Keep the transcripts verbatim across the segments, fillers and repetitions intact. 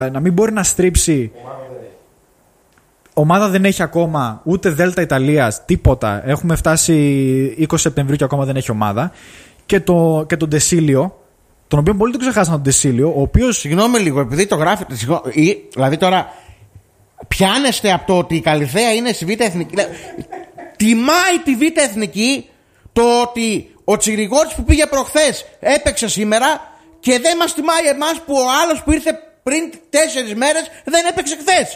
να μην μπορεί να στρίψει. Ομάδα δεν έχει ακόμα ούτε Δέλτα Ιταλίας, τίποτα. Έχουμε φτάσει είκοσι Σεπτεμβρίου και ακόμα δεν έχει ομάδα. Και, το, και τον Ντεσίλιο, τον οποίο πολύ τον ξεχάσαν τον Ντεσίλιο, ο οποίος. Συγγνώμη λίγο, επειδή το γράφετε. Ή, δηλαδή τώρα. Πιάνεστε από το ότι η Καλυθέα είναι στη Β' Εθνική. Τιμάει τη Β' Εθνική το ότι ο Τσιριγόρης που πήγε προχθές έπαιξε σήμερα και δεν μας τιμάει εμάς που ο άλλος που ήρθε πριν τέσσερις μέρες δεν έπαιξε χθες.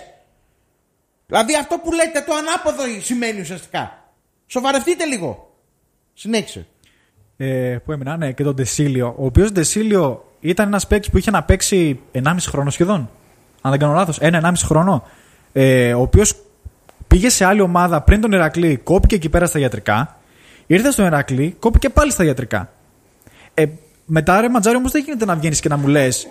Δηλαδή αυτό που λέτε το ανάποδο σημαίνει ουσιαστικά. Σοβαρευτείτε λίγο. Συνέχισε. Ε, που έμεινα, ναι, και τον Ντεσίλιο. Ο οποίος Ντεσίλιο ήταν ένας παίκτης που είχε να παίξει ενάμιση χρόνο σχεδόν. Αν δεν κάνω λάθος, ένα ενάμιση χρόνο. Ε, ο οποίος πήγε σε άλλη ομάδα πριν τον Ηρακλή, κόπηκε εκεί πέρα στα ιατρικά. Ήρθε στον Ηρακλή, κόπηκε πάλι στα ιατρικά. Ε, μετά ρε Ματζάρη, όμως δεν γίνεται να βγαίνεις και να μου λες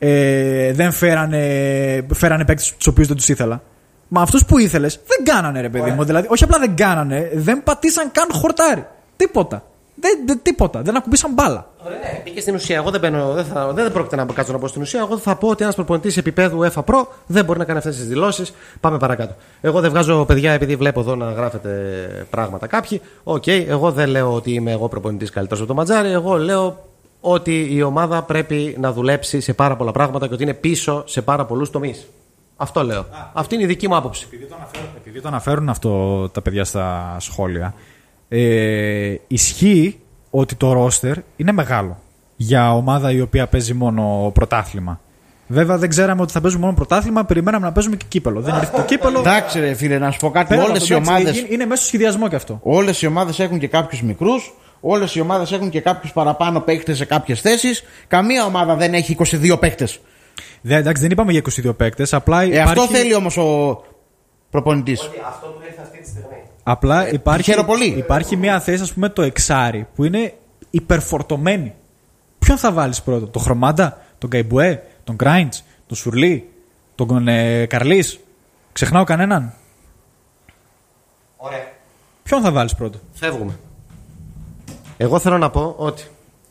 ε, δεν φέρανε, φέρανε παίκτες τους οποίους δεν τους ήθελα. Μα αυτούς που ήθελες δεν κάνανε, ρε παιδί μου. Δηλαδή, όχι απλά δεν κάνανε, δεν πατήσαν καν χορτάρι. Τίποτα. Δεν, δεν, τίποτα. Δεν ακουμπήσαν μπάλα. Ωραία, ναι. Πήγε στην ουσία. Εγώ δεν, μπαίνω, δεν, θα, δεν πρόκειται να κάτσω να πω στην ουσία. Εγώ θα πω ότι ένας προπονητής επίπεδου UEFA Pro δεν μπορεί να κάνει αυτές τις δηλώσεις. Πάμε παρακάτω. Εγώ δεν βγάζω παιδιά επειδή βλέπω εδώ να γράφετε πράγματα κάποιοι. Οκ, okay, εγώ δεν λέω ότι είμαι εγώ προπονητής καλύτερος από το Ματζάρι. Εγώ λέω ότι η ομάδα πρέπει να δουλέψει σε πάρα πολλά πράγματα και ότι είναι πίσω σε πάρα πολλούς τομείς. Αυτό λέω. Α, αυτή είναι η δική μου άποψη. Επειδή το αναφέρουν, επειδή το αναφέρουν αυτό τα παιδιά στα σχόλια, ε, ισχύει ότι το ρόστερ είναι μεγάλο για ομάδα η οποία παίζει μόνο πρωτάθλημα. Βέβαια δεν ξέραμε ότι θα παίζουμε μόνο πρωτάθλημα, περιμέναμε να παίζουμε και κύπελο. Δεν ήρθε το κύπελο. Εντάξει, ρε φίλε, να σου πω κάτι. Όλες οι ομάδες. Είναι, είναι μέσα στο σχεδιασμό και αυτό. Όλες οι ομάδες έχουν και κάποιους μικρούς. Όλες οι ομάδες έχουν και κάποιους παραπάνω παίκτες σε κάποιες θέσεις. Καμία ομάδα δεν έχει είκοσι δύο παίκτες. Δεν, εντάξει, δεν είπαμε για είκοσι δύο παίκτες. Απλά ε, υπάρχει... Αυτό θέλει όμως ο προπονητής. Ότι αυτό του ήρθε αυτή τη στιγμή. Απλά ε, υπάρχει, πολύ. υπάρχει μια θέση, ας πούμε, το εξάρι που είναι υπερφορτωμένη. Ποιον θα βάλεις πρώτο, τον Χρωμάντα, τον Καϊμπουέ, τον Γκράιντς, τον Σουρλί, τον ε, Καρλής? Ξεχνάω κανέναν? Ωραία. Ποιον θα βάλεις πρώτο? Φεύγουμε. Εγώ θέλω να πω ότι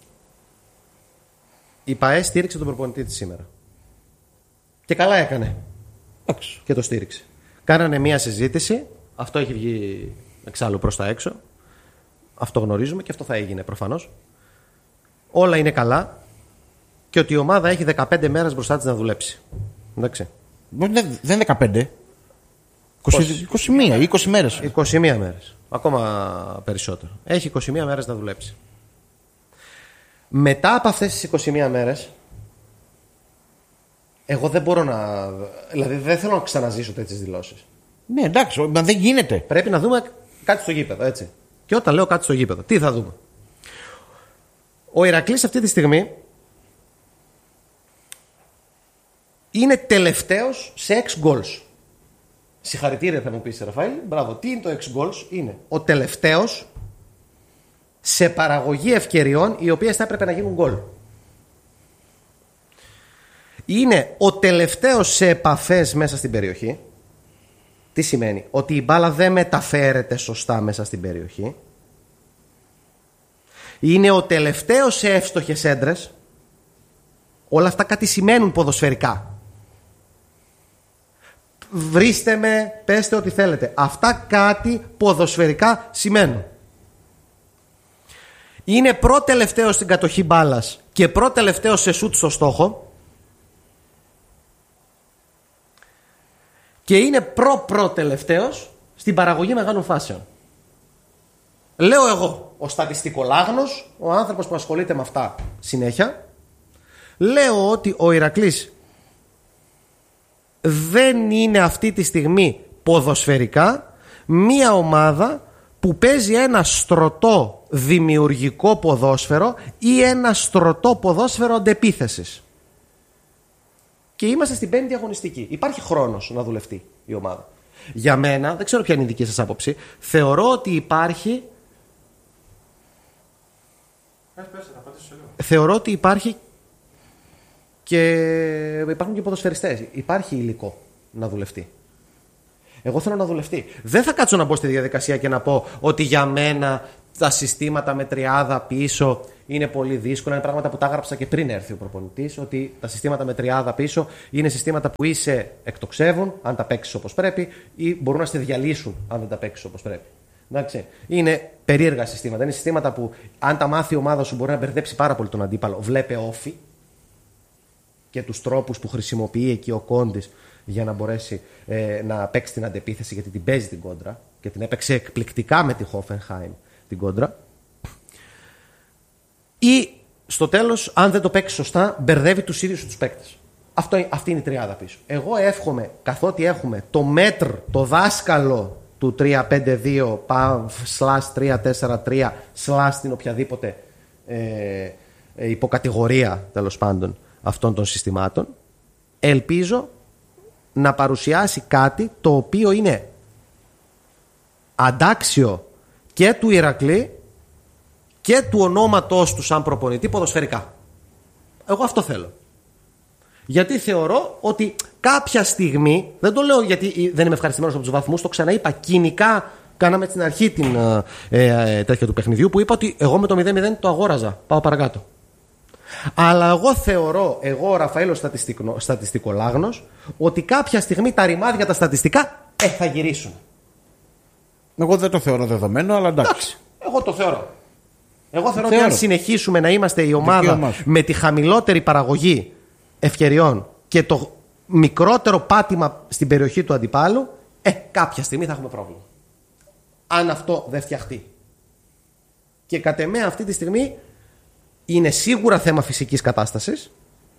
η ΠΑΕ στήριξε τον προπονητή της σήμερα. Και καλά έκανε. Άξι. Και το στήριξε. Κάνανε μια συζήτηση. Αυτό έχει βγει εξάλλου προς τα έξω. Αυτό γνωρίζουμε και αυτό θα έγινε προφανώς. Όλα είναι καλά. Και ότι η ομάδα έχει δεκαπέντε μέρες μπροστά της να δουλέψει. Εντάξει. Δεν είναι δεκαπέντε. είκοσι, είκοσι μία ή είκοσι μέρες. είκοσι μία μέρες. Ακόμα περισσότερο. Έχει είκοσι μία μέρες να δουλέψει. Μετά από αυτές τις είκοσι μία μέρες, εγώ δεν μπορώ να. Δηλαδή δεν θέλω να ξαναζήσω τέτοιες δηλώσεις. Ναι, εντάξει, μα δεν γίνεται. Πρέπει να δούμε κάτι στο γήπεδο, έτσι. Και όταν λέω κάτι στο γήπεδο, τι θα δούμε? Ο Ηρακλής αυτή τη στιγμή είναι τελευταίος σε έξι goals. Συγχαρητήρια θα μου πεις, Ραφαήλ. Μπράβο. Τι είναι το έξι goals? Είναι ο τελευταίος σε παραγωγή ευκαιριών οι οποίες θα έπρεπε να γίνουν γκολ. Είναι ο τελευταίος σε επαφές μέσα στην περιοχή. Τι σημαίνει? Ότι η μπάλα δεν μεταφέρεται σωστά μέσα στην περιοχή. Είναι ο τελευταίος σε εύστοχες έντρες. Όλα αυτά κάτι σημαίνουν ποδοσφαιρικά. Βρίστε με, πέστε ό,τι θέλετε. Αυτά κάτι ποδοσφαιρικά σημαίνουν. Είναι προτελευταίος στην κατοχή μπάλας και προτελευταίος σε σούτ στο στόχο. Και είναι προ-προτελευταίος στην παραγωγή μεγάλων φάσεων. Λέω εγώ, ο στατιστικολάγνος, ο άνθρωπος που ασχολείται με αυτά συνέχεια, λέω ότι ο Ηρακλής δεν είναι αυτή τη στιγμή ποδοσφαιρικά μία ομάδα που παίζει ένα στρωτό δημιουργικό ποδόσφαιρο ή ένα στρωτό ποδόσφαιρο αντεπίθεσης. Και είμαστε στην πέμπτη αγωνιστική. Υπάρχει χρόνος να δουλευτεί η ομάδα. Για μένα, δεν ξέρω ποια είναι η δική σας άποψη, θεωρώ ότι υπάρχει θεωρώ ότι υπάρχει και υπάρχουν και ποδοσφαιριστές. Υπάρχει υλικό να δουλευτεί. Εγώ θέλω να δουλευτεί. Δεν θα κάτσω να μπω στη διαδικασία και να πω ότι για μένα τα συστήματα με τριάδα πίσω είναι πολύ δύσκολα. Είναι πράγματα που τα έγραψα και πριν έρθει ο προπονητής. Ότι τα συστήματα με τριάδα πίσω είναι συστήματα που ή σε εκτοξεύουν, αν τα παίξεις όπως πρέπει, ή μπορούν να σε διαλύσουν, αν δεν τα παίξεις όπως πρέπει. Εντάξει. Είναι περίεργα συστήματα. Είναι συστήματα που, αν τα μάθει η ομάδα σου, μπορεί να μπερδέψει πάρα πολύ τον αντίπαλο. Βλέπε όφη και τους τρόπους που χρησιμοποιεί εκεί ο Κόντης για να μπορέσει ε, να παίξει την αντεπίθεση, γιατί την παίζει την κόντρα και την έπαιξε εκπληκτικά με τη Hoffenheim την κόντρα. Ή στο τέλος, αν δεν το παίξει σωστά, μπερδεύει τους ίδιους τους παίκτες. Αυτό, αυτή είναι η τριάδα πίσω. Εγώ εύχομαι, καθότι έχουμε το μέτρ, το δάσκαλο του τρία πέντε δύο σλας τρία τέσσερα τρία σλας την οποιαδήποτε ε, ε, υποκατηγορία τέλος πάντων αυτών των συστημάτων, ελπίζω να παρουσιάσει κάτι το οποίο είναι αντάξιο και του Ηρακλή και του ονόματός του σαν προπονητή ποδοσφαιρικά. Εγώ αυτό θέλω. Γιατί θεωρώ ότι κάποια στιγμή, δεν το λέω γιατί δεν είμαι ευχαριστημένος από τους βαθμούς, το ξαναείπα κοινικά, κάναμε στην αρχή την ε, ε, τέτοια του παιχνιδιού που είπα ότι εγώ με το μηδέν μηδέν το αγόραζα, πάω παρακάτω. Αλλά εγώ θεωρώ, εγώ ο Ραφαήλος στατιστικολάγνος, ότι κάποια στιγμή τα ρημάδια τα στατιστικά ε, θα γυρίσουν. Εγώ δεν το θεωρώ δεδομένο, αλλά εντάξει. εντάξει εγώ το θεωρώ. Εγώ θεωρώ, θεωρώ ότι αν συνεχίσουμε να είμαστε η ομάδα με τη χαμηλότερη παραγωγή ευκαιριών και το μικρότερο πάτημα στην περιοχή του αντιπάλου, ε, κάποια στιγμή θα έχουμε πρόβλημα. Αν αυτό δεν φτιαχτεί. Και κατ' εμέ αυτή τη στιγμή είναι σίγουρα θέμα φυσικής κατάστασης,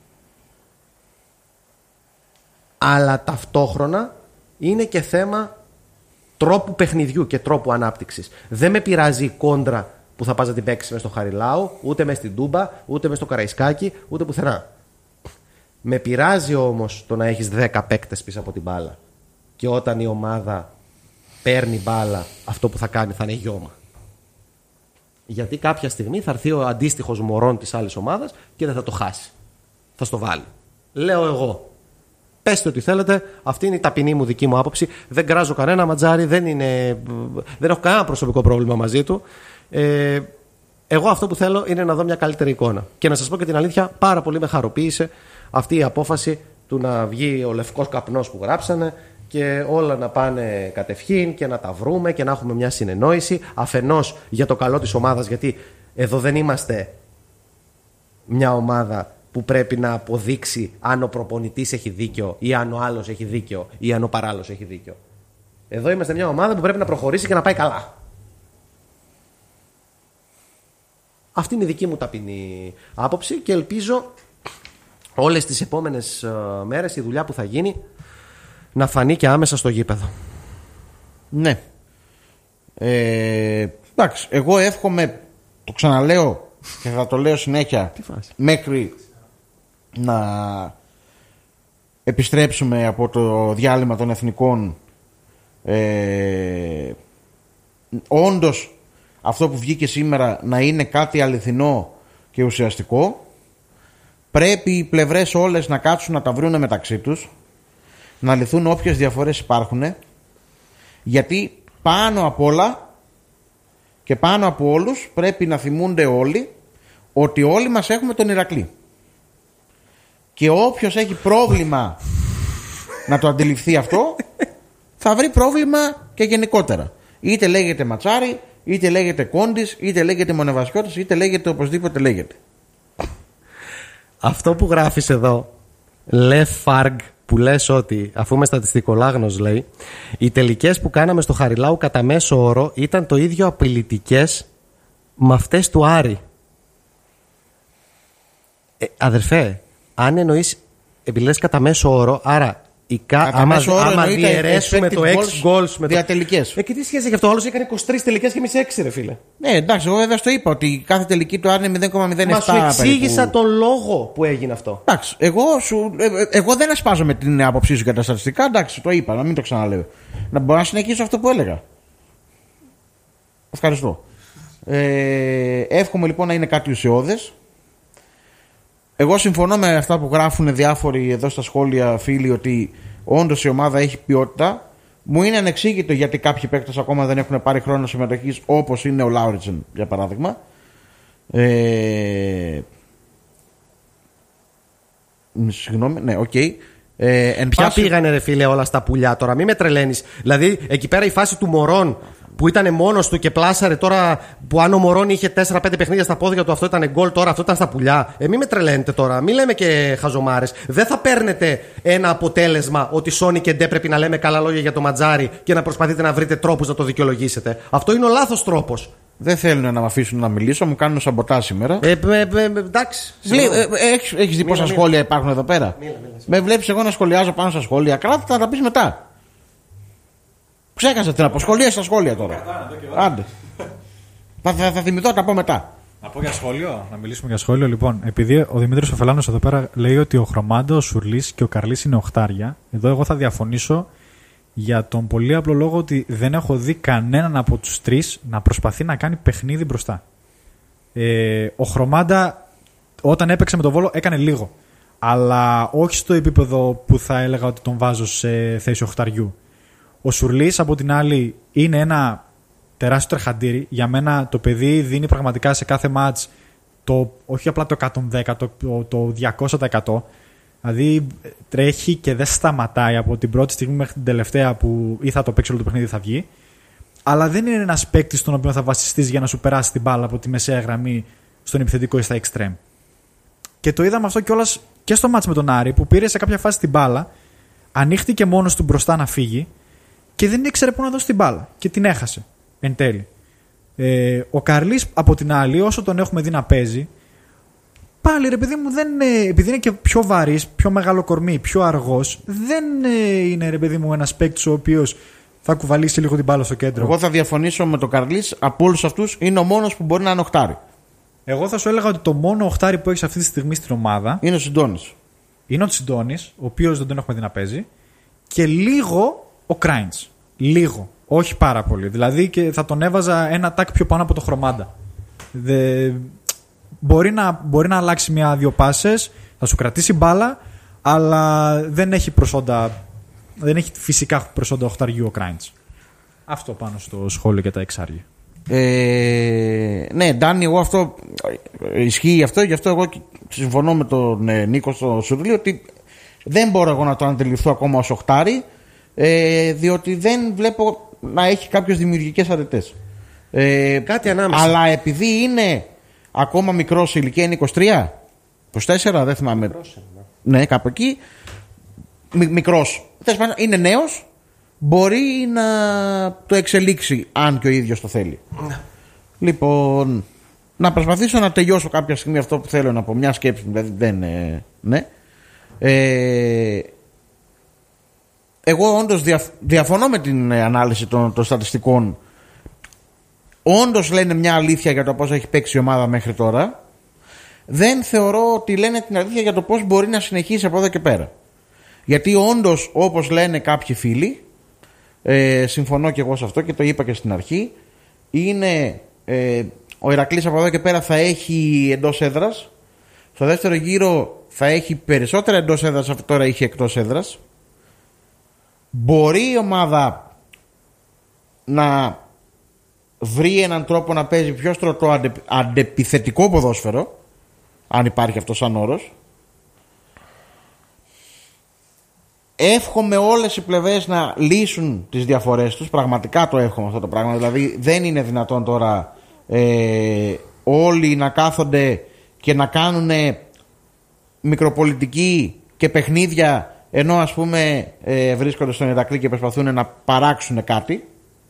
αλλά ταυτόχρονα είναι και θέμα τρόπου παιχνιδιού και τρόπου ανάπτυξης. Δεν με πειράζει η κόντρα που θα πας να την παίξεις μες στο Χαριλάου, ούτε μες στην Τούμπα, ούτε μες στο Καραϊσκάκι, ούτε πουθενά. Με πειράζει όμως το να έχεις δέκα παίκτες πίσω από την μπάλα. Και όταν η ομάδα παίρνει μπάλα, αυτό που θα κάνει θα είναι γιώμα. Γιατί κάποια στιγμή θα έρθει ο αντίστοιχος μωρών της άλλης ομάδας και δεν θα το χάσει. Θα στο βάλει. Λέω εγώ. Πέστε ό,τι θέλετε. Αυτή είναι η ταπεινή μου δική μου άποψη. Δεν κράζω κανένα ματζάρι. Δεν, είναι... δεν έχω κανένα προσωπικό πρόβλημα μαζί του. Ε... Εγώ αυτό που θέλω είναι να δω μια καλύτερη εικόνα. Και να σας πω και την αλήθεια, πάρα πολύ με χαροποίησε αυτή η απόφαση του να βγει ο λευκός καπνός που γράψανε και όλα να πάνε κατευχήν και να τα βρούμε και να έχουμε μια συνεννόηση αφενός για το καλό της ομάδας, γιατί εδώ δεν είμαστε μια ομάδα που πρέπει να αποδείξει αν ο προπονητής έχει δίκιο ή αν ο άλλος έχει δίκιο ή αν ο παράλληλος έχει δίκιο. Εδώ είμαστε μια ομάδα που πρέπει να προχωρήσει και να πάει καλά. Αυτή είναι η δική μου ταπεινή άποψη και ελπίζω όλες τις επόμενες uh, μέρες η δουλειά που θα γίνει να φανεί και άμεσα στο γήπεδο. Ναι. Ε, εντάξει, εγώ εύχομαι, το ξαναλέω και θα το λέω συνέχεια, μέχρι να επιστρέψουμε από το διάλειμμα των εθνικών, ε, όντως αυτό που βγήκε σήμερα να είναι κάτι αληθινό και ουσιαστικό. Πρέπει οι πλευρές όλες να κάτσουν να τα βρουν μεταξύ τους, να λυθούν όποιες διαφορές υπάρχουν, γιατί πάνω απ' όλα και πάνω από όλους πρέπει να θυμούνται όλοι ότι όλοι μας έχουμε τον Ηρακλή. Και όποιος έχει πρόβλημα να το αντιληφθεί αυτό, θα βρει πρόβλημα και γενικότερα. Είτε λέγεται Ματσάρι, είτε λέγεται Κόντης, είτε λέγεται Μονεβασιώτης, είτε λέγεται οπωσδήποτε λέγεται. Αυτό που γράφεις εδώ, Λε Φαργκ, που λες ότι, αφού είμαι στατιστικολάγνος, λέει, οι τελικές που κάναμε στο Χαριλάου κατά μέσο όρο ήταν το ίδιο απειλητικές με αυτές του Άρη. Ε, αδερφέ, αν εννοείς επιλέγεις κατά μέσο όρο, άρα η κα... άμα, άμα διαιρέσουμε το έξι goals με το... διατελικές. Ε, και τι σχέση έχει αυτό, άλλος έκανε είκοσι τρεις τελικές και εμείς έξι, ρε φίλε. Ναι, εντάξει, εγώ βέβαια στο είπα ότι κάθε τελική του Άρη είναι μηδέν κόμμα μηδέν επτά. Μα σου εξήγησα περίπου τον λόγο που έγινε αυτό. Εντάξει, εγώ, σου, ε, εγώ δεν ασπάζομαι την άποψή σου για τα στατιστικά, εντάξει, το είπα, να μην το ξαναλέω. Να μπορώ να συνεχίσω αυτό που έλεγα. Ευχαριστώ. Ε, εύχομαι λοιπόν να είναι κάτι ουσιώδες. Εγώ συμφωνώ με αυτά που γράφουν διάφοροι εδώ στα σχόλια φίλοι ότι όντως η ομάδα έχει ποιότητα. Μου είναι ανεξήγητο γιατί κάποιοι παίκτες ακόμα δεν έχουν πάρει χρόνο συμμετοχής, όπως είναι ο Λάουριτσεν για παράδειγμα. Ε... Συγγνώμη, ναι, οκ. Okay. Ε, Ποια πάση... πήγανε, ρε φίλε, όλα στα πουλιά τώρα, μην με τρελαίνεις. Δηλαδή, εκεί πέρα η φάση του Μωρόν που ήταν μόνος του και πλάσαρε τώρα, που αν ο Μωρόν είχε τέσσερα πέντε παιχνίδια στα πόδια του, αυτό ήταν γκολ, τώρα αυτό ήταν στα πουλιά. Ε, μην με τρελαίνετε τώρα, μην λέμε και χαζομάρες. Δεν θα παίρνετε ένα αποτέλεσμα ότι Σόνι και Ντε πρέπει να λέμε καλά λόγια για το Ματζάρι και να προσπαθείτε να βρείτε τρόπους να το δικαιολογήσετε. Αυτό είναι ο λάθος τρόπος. Δεν θέλουν να με αφήσουν να μιλήσω, μου κάνουν σαμποτάζ σήμερα. Ε, ε, ε, εντάξει. Έχεις ε, δει πόσα σχόλια υπάρχουν εδώ πέρα. Μίλα, μίλα, με βλέπεις εγώ να σχολιάζω πάνω στα σχόλια. Καλά, θα τα πεις μετά. Ξέχασα την αποσχολία στα σχόλια τώρα. Άντε. θα, θα, θα θυμηθώ, τα πω μετά. Να πω για σχόλιο, να μιλήσουμε για σχόλιο. Λοιπόν, επειδή ο Δημήτρης Οφελάνος εδώ πέρα λέει ότι ο Χρωμάντο, ο Σουρλής και ο Καρλής είναι οχτάρια, εδώ εγώ θα διαφωνήσω για τον πολύ απλό λόγο ότι δεν έχω δει κανέναν από τους τρεις να προσπαθεί να κάνει παιχνίδι μπροστά. Ε, ο Χρωμάντα όταν έπαιξε με τον Βόλο έκανε λίγο, αλλά όχι στο επίπεδο που θα έλεγα ότι τον βάζω σε θέση οχταριού. Ο Σουρλής από την άλλη είναι ένα τεράστιο τρεχαντήρι. Για μένα το παιδί δίνει πραγματικά σε κάθε μάτς το, όχι απλά το εκατόν δέκα, το, το, το διακόσια τοις εκατό. Δηλαδή τρέχει και δεν σταματάει από την πρώτη στιγμή μέχρι την τελευταία που ή θα το παίξει όλο το παιχνίδι ή θα βγει. Αλλά δεν είναι ένας παίκτης στον οποίο θα βασιστείς για να σου περάσει την μπάλα από τη μεσαία γραμμή στον επιθετικό ή στα extreme. Και το είδαμε αυτό κιόλας και στο μάτς με τον Άρη που πήρε σε κάποια φάση την μπάλα, ανοίχτηκε μόνος του μπροστά να φύγει και δεν ήξερε πού να δώσει την μπάλα και την έχασε εν τέλει. Ε, ο Καρλής από την άλλη, όσο τον έχουμε δει να παίζει, πάλι ρε παιδί μου, δεν, επειδή είναι και πιο βαρύς, πιο μεγάλο κορμί, πιο αργός, δεν είναι ρε παιδί μου ένας παίκτης ο οποίος θα κουβαλήσει λίγο την μπάλα στο κέντρο. Εγώ θα διαφωνήσω με τον Καρλής, από όλους αυτούς είναι ο μόνος που μπορεί να είναι οχτάρι. Εγώ θα σου έλεγα ότι το μόνο οχτάρι που έχει αυτή τη στιγμή στην ομάδα είναι ο Συντώνης. Είναι ο Τσιντώνης, ο οποίος δεν τον έχουμε δει να παίζει, και λίγο ο Κράιντς. Λίγο. Όχι πάρα πολύ. Δηλαδή και θα τον έβαζα ένα τάκ πιο πάνω από το Χρωμάντα. Δε... Μπορεί, να, μπορεί να αλλάξει μια-δύο πάσες, θα σου κρατήσει μπάλα, αλλά δεν έχει προσόντα. Δεν έχει φυσικά προσόντα οχταριού ο Κράιντς. Αυτό πάνω στο σχόλιο για τα εξάρια. Ε, ναι, Ντάνι, εγώ αυτό ισχύει αυτό, γι' αυτό εγώ συμφωνώ με τον ε, Νίκο στο Σουρλί ότι δεν μπορώ εγώ να το αντιληφθώ ακόμα ως οχτάρι, ε, διότι δεν βλέπω να έχει κάποιες δημιουργικές αρετές. Ε, Κάτι ανάμεσα. Αλλά επειδή είναι ακόμα μικρός, η ηλικία είναι είκοσι τρία, είκοσι τέσσερα, δεν θυμάμαι. Μικρός, ναι. Ναι, κάπου εκεί. Μ- μικρός. Είναι νέος. Μπορεί να το εξελίξει αν και ο ίδιος το θέλει. Ναι. Λοιπόν, να προσπαθήσω να τελειώσω κάποια στιγμή αυτό που θέλω να πω. Μια σκέψη, δηλαδή δεν. Ε, ναι. Ε, εγώ όντως διαφ, διαφωνώ με την ανάλυση των, των στατιστικών. Όντως λένε μια αλήθεια για το πώς έχει παίξει η ομάδα μέχρι τώρα. Δεν θεωρώ ότι λένε την αλήθεια για το πώς μπορεί να συνεχίσει από εδώ και πέρα. Γιατί όντως, όπως λένε κάποιοι φίλοι, ε, συμφωνώ και εγώ σε αυτό και το είπα και στην αρχή, είναι ε, ο Ηρακλής από εδώ και πέρα θα έχει εντός έδρας. Στο δεύτερο γύρο θα έχει περισσότερα εντός έδρας αυτό τώρα είχε εκτός έδρας. Μπορεί η ομάδα να βρει έναν τρόπο να παίζει πιο στρωτό αντε, αντεπιθετικό ποδόσφαιρο, αν υπάρχει αυτό σαν όρος. Εύχομαι όλες οι πλευρές να λύσουν τις διαφορές τους. Πραγματικά το εύχομαι αυτό το πράγμα. Δηλαδή δεν είναι δυνατόν τώρα ε, όλοι να κάθονται και να κάνουν μικροπολιτική και παιχνίδια ενώ ας πούμε ε, βρίσκονται στον Ηρακλή και προσπαθούν να παράξουν κάτι.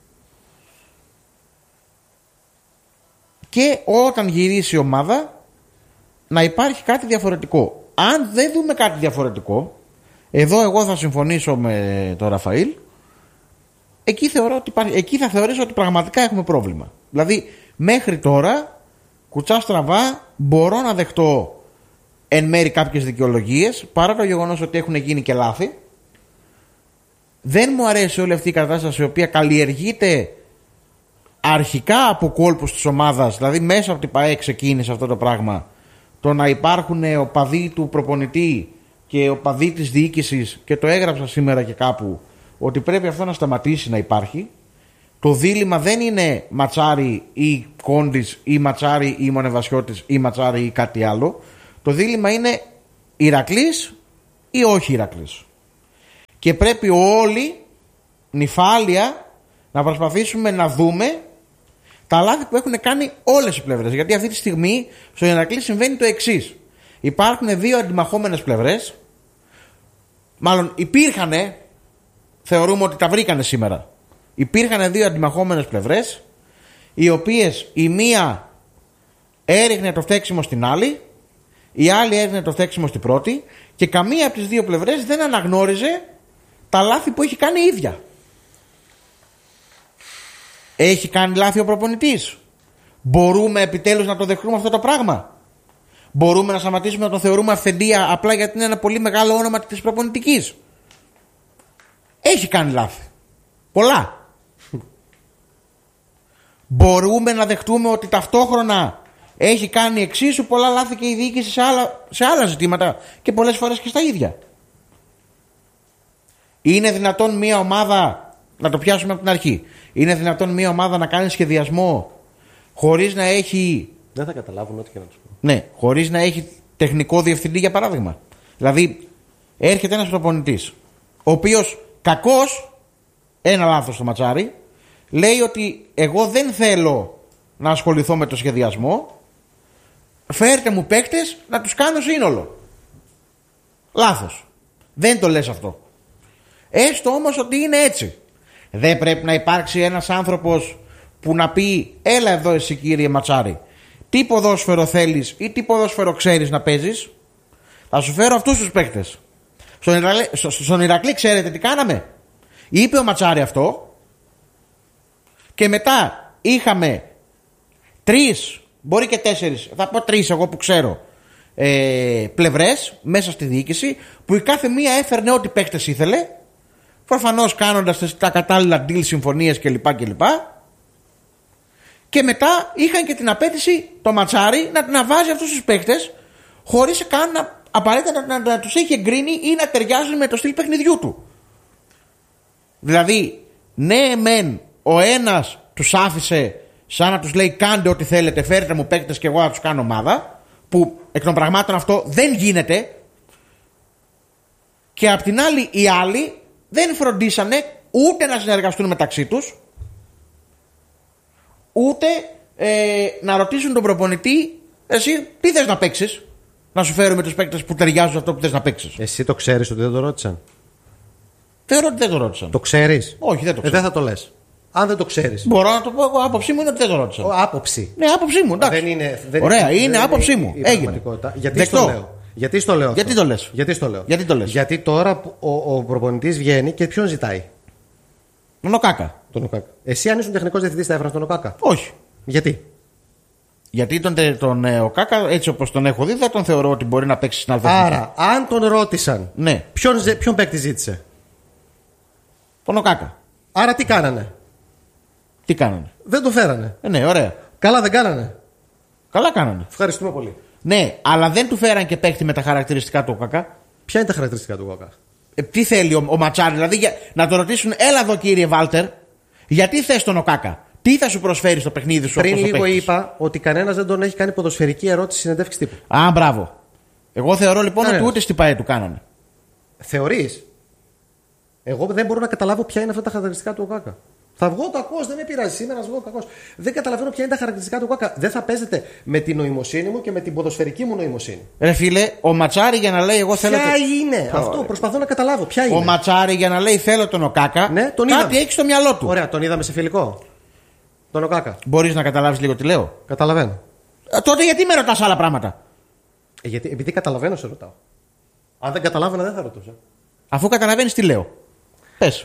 Και όταν γυρίσει η ομάδα να υπάρχει κάτι διαφορετικό. Αν δεν δούμε κάτι διαφορετικό, εδώ εγώ θα συμφωνήσω με τον Ραφαήλ, εκεί, θεωρώ ότι υπάρχει, εκεί θα θεωρήσω ότι πραγματικά έχουμε πρόβλημα. Δηλαδή μέχρι τώρα κουτσά στραβά μπορώ να δεχτώ εν μέρει κάποιες δικαιολογίες, παρά το γεγονός ότι έχουν γίνει και λάθη. Δεν μου αρέσει όλη αυτή η κατάσταση η οποία καλλιεργείται αρχικά από κόλπους της ομάδας, δηλαδή μέσα από την ΠΑΕ ξεκίνησε αυτό το πράγμα, το να υπάρχουν οπαδοί του προπονητή και οπαδοί της διοίκησης, και το έγραψα σήμερα και κάπου, ότι πρέπει αυτό να σταματήσει να υπάρχει. Το δίλημμα δεν είναι Ματσάρι ή Κόντις ή Ματσάρι ή Μονεβασιώτης ή Ματσάρι ή κάτι άλλο. Το δίλημμα είναι Ηρακλής ή όχι Ηρακλής. Και πρέπει όλοι νυφάλια να προσπαθήσουμε να δούμε τα λάθη που έχουν κάνει όλες οι πλευρές. Γιατί αυτή τη στιγμή στο Ηρακλή συμβαίνει το εξής. Υπάρχουν δύο αντιμαχόμενες πλευρές. Μάλλον υπήρχανε, θεωρούμε ότι τα βρήκανε σήμερα. Υπήρχαν δύο αντιμαχόμενες πλευρές, οι οποίες η μία έριχνε το φταίξιμο στην άλλη, η άλλη έριχνε το φταίξιμο στην πρώτη, και καμία από τις δύο πλευρές δεν αναγνώριζε τα λάθη που έχει κάνει η ίδια. Έχει κάνει λάθη ο προπονητής. Μπορούμε επιτέλους να το δεχτούμε αυτό το πράγμα? Μπορούμε να σταματήσουμε να τον θεωρούμε αυθεντία απλά γιατί είναι ένα πολύ μεγάλο όνομα της προπονητικής? Έχει κάνει λάθη. Πολλά. Μπορούμε να δεχτούμε ότι ταυτόχρονα έχει κάνει εξίσου πολλά λάθη και η διοίκηση σε άλλα, σε άλλα ζητήματα και πολλές φορές και στα ίδια? Είναι δυνατόν μια ομάδα, να το πιάσουμε από την αρχή, είναι δυνατόν μια ομάδα να κάνει σχεδιασμό χωρίς να έχει... Δεν θα καταλάβουν ό,τι και να τους πω. Ναι, χωρίς να έχει τεχνικό διευθυντή, για παράδειγμα. Δηλαδή, έρχεται ένας προπονητής, ο οποίος κακός, ένα λάθος στο Ματσάρι, λέει ότι εγώ δεν θέλω να ασχοληθώ με το σχεδιασμό, φέρτε μου παίκτες να τους κάνω σύνολο. Λάθος. Δεν το λες αυτό. Έστω όμως ότι είναι έτσι. Δεν πρέπει να υπάρξει ένας άνθρωπος που να πει έλα εδώ εσύ κύριε Ματσάρι, τι ποδόσφαιρο θέλεις ή τι ποδόσφαιρο ξέρεις να παίζεις? Θα σου φέρω αυτούς τους παίκτες. Στον Ηρακλή, στον Ηρακλή ξέρετε τι κάναμε? Είπε ο Ματσάρι αυτό, και μετά είχαμε τρεις, μπορεί και τέσσερις, θα πω τρεις εγώ που ξέρω, ε, πλευρές μέσα στη διοίκηση, που η κάθε μία έφερνε ό,τι παίκτες ήθελε, προφανώς κάνοντας τα κατάλληλα deal, συμφωνίες κλπ. κλπ. Και μετά είχαν και την απέτηση το Ματσάρι να, να βάζει αυτούς τους παίκτες χωρίς καν να, απαραίτητα να, να, να τους έχει εγκρίνει ή να ταιριάζουν με το στυλ παιχνιδιού του. Δηλαδή, ναι μεν ο ένας τους άφησε σαν να τους λέει κάντε ό,τι θέλετε, φέρετε μου παίκτες και εγώ να τους κάνω ομάδα, που εκ των πραγμάτων αυτό δεν γίνεται, και απ' την άλλη οι άλλοι δεν φροντίσανε ούτε να συνεργαστούν μεταξύ τους, ούτε ε, να ρωτήσουν τον προπονητή εσύ τι θες να παίξεις, να σου φέρουμε τους παίκτες που ταιριάζουν αυτό που θες να παίξεις. Εσύ το ξέρεις ότι δεν το ρώτησαν? Θεωρώ ότι δεν το ρώτησαν. Το ξέρεις? Όχι, δεν το ξέρω. Ε, δεν θα το λες. Αν δεν το ξέρεις. Μπορώ να το πω. Εγώ, άποψή μου είναι ότι δεν το ρώτησαν. Ο, άποψη. Ναι, άποψη μου. Εντάξει. Δεν είναι, δεν Ωραία, είναι, είναι δεν άποψή είναι μου. η Έγινε. Γιατί Δεκτό. στο λέω. Γιατί στο λέω. Γιατί αυτό. το λες? Γιατί στο λέω. Γιατί το λες? Γιατί τώρα που ο, ο προπονητής βγαίνει και ποιον ζητάει? Τον Οκάκα. Τον Οκάκα. Εσύ αν ήσουν τεχνικός διευθυντής θα έφερες τον Οκάκα? Όχι. Γιατί? Γιατί τον, τον ε, Οκάκα, έτσι όπως τον έχω δει, δεν τον θεωρώ ότι μπορεί να παίξει στην αλφα. Άρα, αν τον ρώτησαν, ναι. ποιον, ποιον παίκτη ζήτησε? Τον Οκάκα. Άρα τι κάνανε? Τι κάνανε? Δεν το φέρανε. Ε, ναι, ωραία. Καλά δεν κάνανε. Καλά κάνανε. Ευχαριστούμε πολύ. Ναι, αλλά δεν του φέραν και παίκτη με τα χαρακτηριστικά του Οκάκα. Ποια είναι τα χαρακτηριστικά του Οκάκα? Ε, τι θέλει ο, ο Ματσάρι, δηλαδή για, να το ρωτήσουν, έλα εδώ κύριε Βάλτερ, γιατί θες τον Οκάκα? Τι θα σου προσφέρει στο παιχνίδι σου? Πριν λίγο λίγο είπα ότι κανένας δεν τον έχει κάνει ποδοσφαιρική ερώτηση συνεντεύξη τύπου. Α, μπράβο. Εγώ θεωρώ λοιπόν κανένας. ότι ούτε στην ΠΑΕ του κάνανε. Θεωρείς? Εγώ δεν μπορώ να καταλάβω ποια είναι αυτά τα χαρακτηριστικά του Οκάκα. Θα βγω κακός, δεν με πειράζει. Σήμερα βγω κακός. Δεν καταλαβαίνω ποια είναι τα χαρακτηριστικά του Οκάκα. Δεν θα παίζετε με την νοημοσύνη μου και με την ποδοσφαιρική μου νοημοσύνη. Ρε φίλε, ο Ματσάρι για να λέει εγώ θέλω. Ποια το... είναι? Oh, αυτό προσπαθώ να καταλάβω. Ποια είναι? Ο Ματσάρι για να λέει θέλω τον Οκάκα. Ναι, τον κάτι είδαμε. έχει στο μυαλό του. Ωραία, τον είδαμε σε φιλικό. Τον Οκάκα. Μπορείς να καταλάβεις λίγο τι λέω? Καταλαβαίνω. Ε, τότε γιατί με ρωτάς άλλα πράγματα? Ε, γιατί, επειδή καταλαβαίνω, σε ρωτάω. Αν δεν καταλάβαινα, δεν θα ρωτούσα. Αφού καταλαβαίνεις τι λέω. Πες.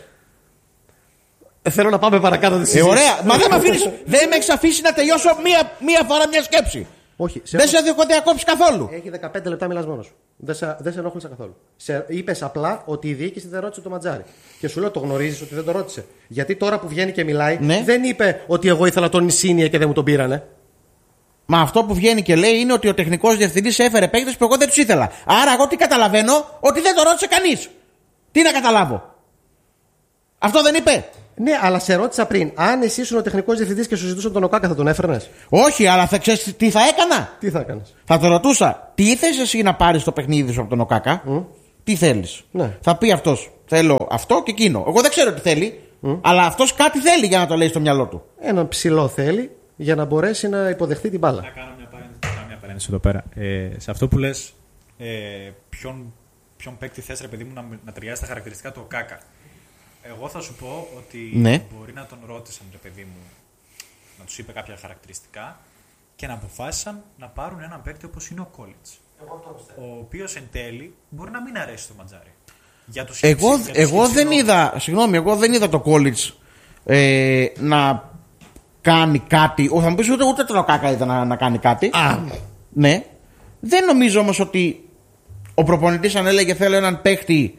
Ε, θέλω να πάμε παρακάτω τη Ε, συζήτηση. ωραία. Μα δεν με αφήνεις, δεν με έχεις αφήσει να τελειώσω μία, μία φορά μια σκέψη. Όχι, σε Δεν σε έχω διακόψει καθόλου. Έχει δεκαπέντε λεπτά μιλάς μόνος σου. Δεν σε, δεν σε ενόχλησα καθόλου. Σε, είπες απλά ότι η διοίκηση δεν ρώτησε το Ματζάρι. Και σου λέω, το γνωρίζεις ότι δεν το ρώτησε? Γιατί τώρα που βγαίνει και μιλάει, Ναι. δεν είπε ότι εγώ ήθελα τον Ισίνια και δεν μου τον πήρανε. Μα αυτό που βγαίνει και λέει είναι ότι ο τεχνικός διευθυντής έφερε παίκτες που εγώ δεν τους ήθελα. Άρα εγώ τι καταλαβαίνω? Ότι δεν το ρώτησε κανείς. Τι να καταλάβω? Αυτό δεν είπε. Ναι, αλλά σε ρώτησα πριν, αν εσύ ήσουν ο τεχνικός διευθυντής και σου ζητούσαν τον Οκάκα, θα τον έφερνες? Όχι, αλλά θα ξέρεις τι θα έκανα. Τι θα έκανες? Θα το ρωτούσα, τι θες εσύ να πάρεις το παιχνίδι σου από τον Οκάκα, mm. τι θέλεις. Ναι. Θα πει αυτός, θέλω αυτό και εκείνο. Εγώ δεν ξέρω τι θέλει, mm. αλλά αυτός κάτι θέλει για να το λέει στο μυαλό του. Ένα ψηλό θέλει για να μπορέσει να υποδεχτεί την μπάλα. Να κάνω μια παρένθεση, μια παρένθεση εδώ πέρα. Ε, σε αυτό που λες, ε, ποιον, ποιον παίκτη θες, ρε παιδί μου, να, να ταιριάζει τα χαρακτηριστικά του Οκάκα. Εγώ θα σου πω ότι ναι. μπορεί να τον ρώτησαν, ρε παιδί μου, να τους είπε κάποια χαρακτηριστικά και να αποφάσισαν να πάρουν έναν παίκτη όπως είναι ο Κόλιτς. Ο οποίος εν τέλει μπορεί να μην αρέσει στο Μαντζάρι. Για τους εγώ χυψί, για τους εγώ δεν είδα, συγγνώμη, εγώ δεν είδα το Κόλιτς ε, να κάνει κάτι. Θα μου πεις ούτε, ούτε τον Οκάκα είδα να, να κάνει κάτι. Α. Ναι. Δεν νομίζω όμως ότι ο προπονητής αν έλεγε θέλω έναν παίκτη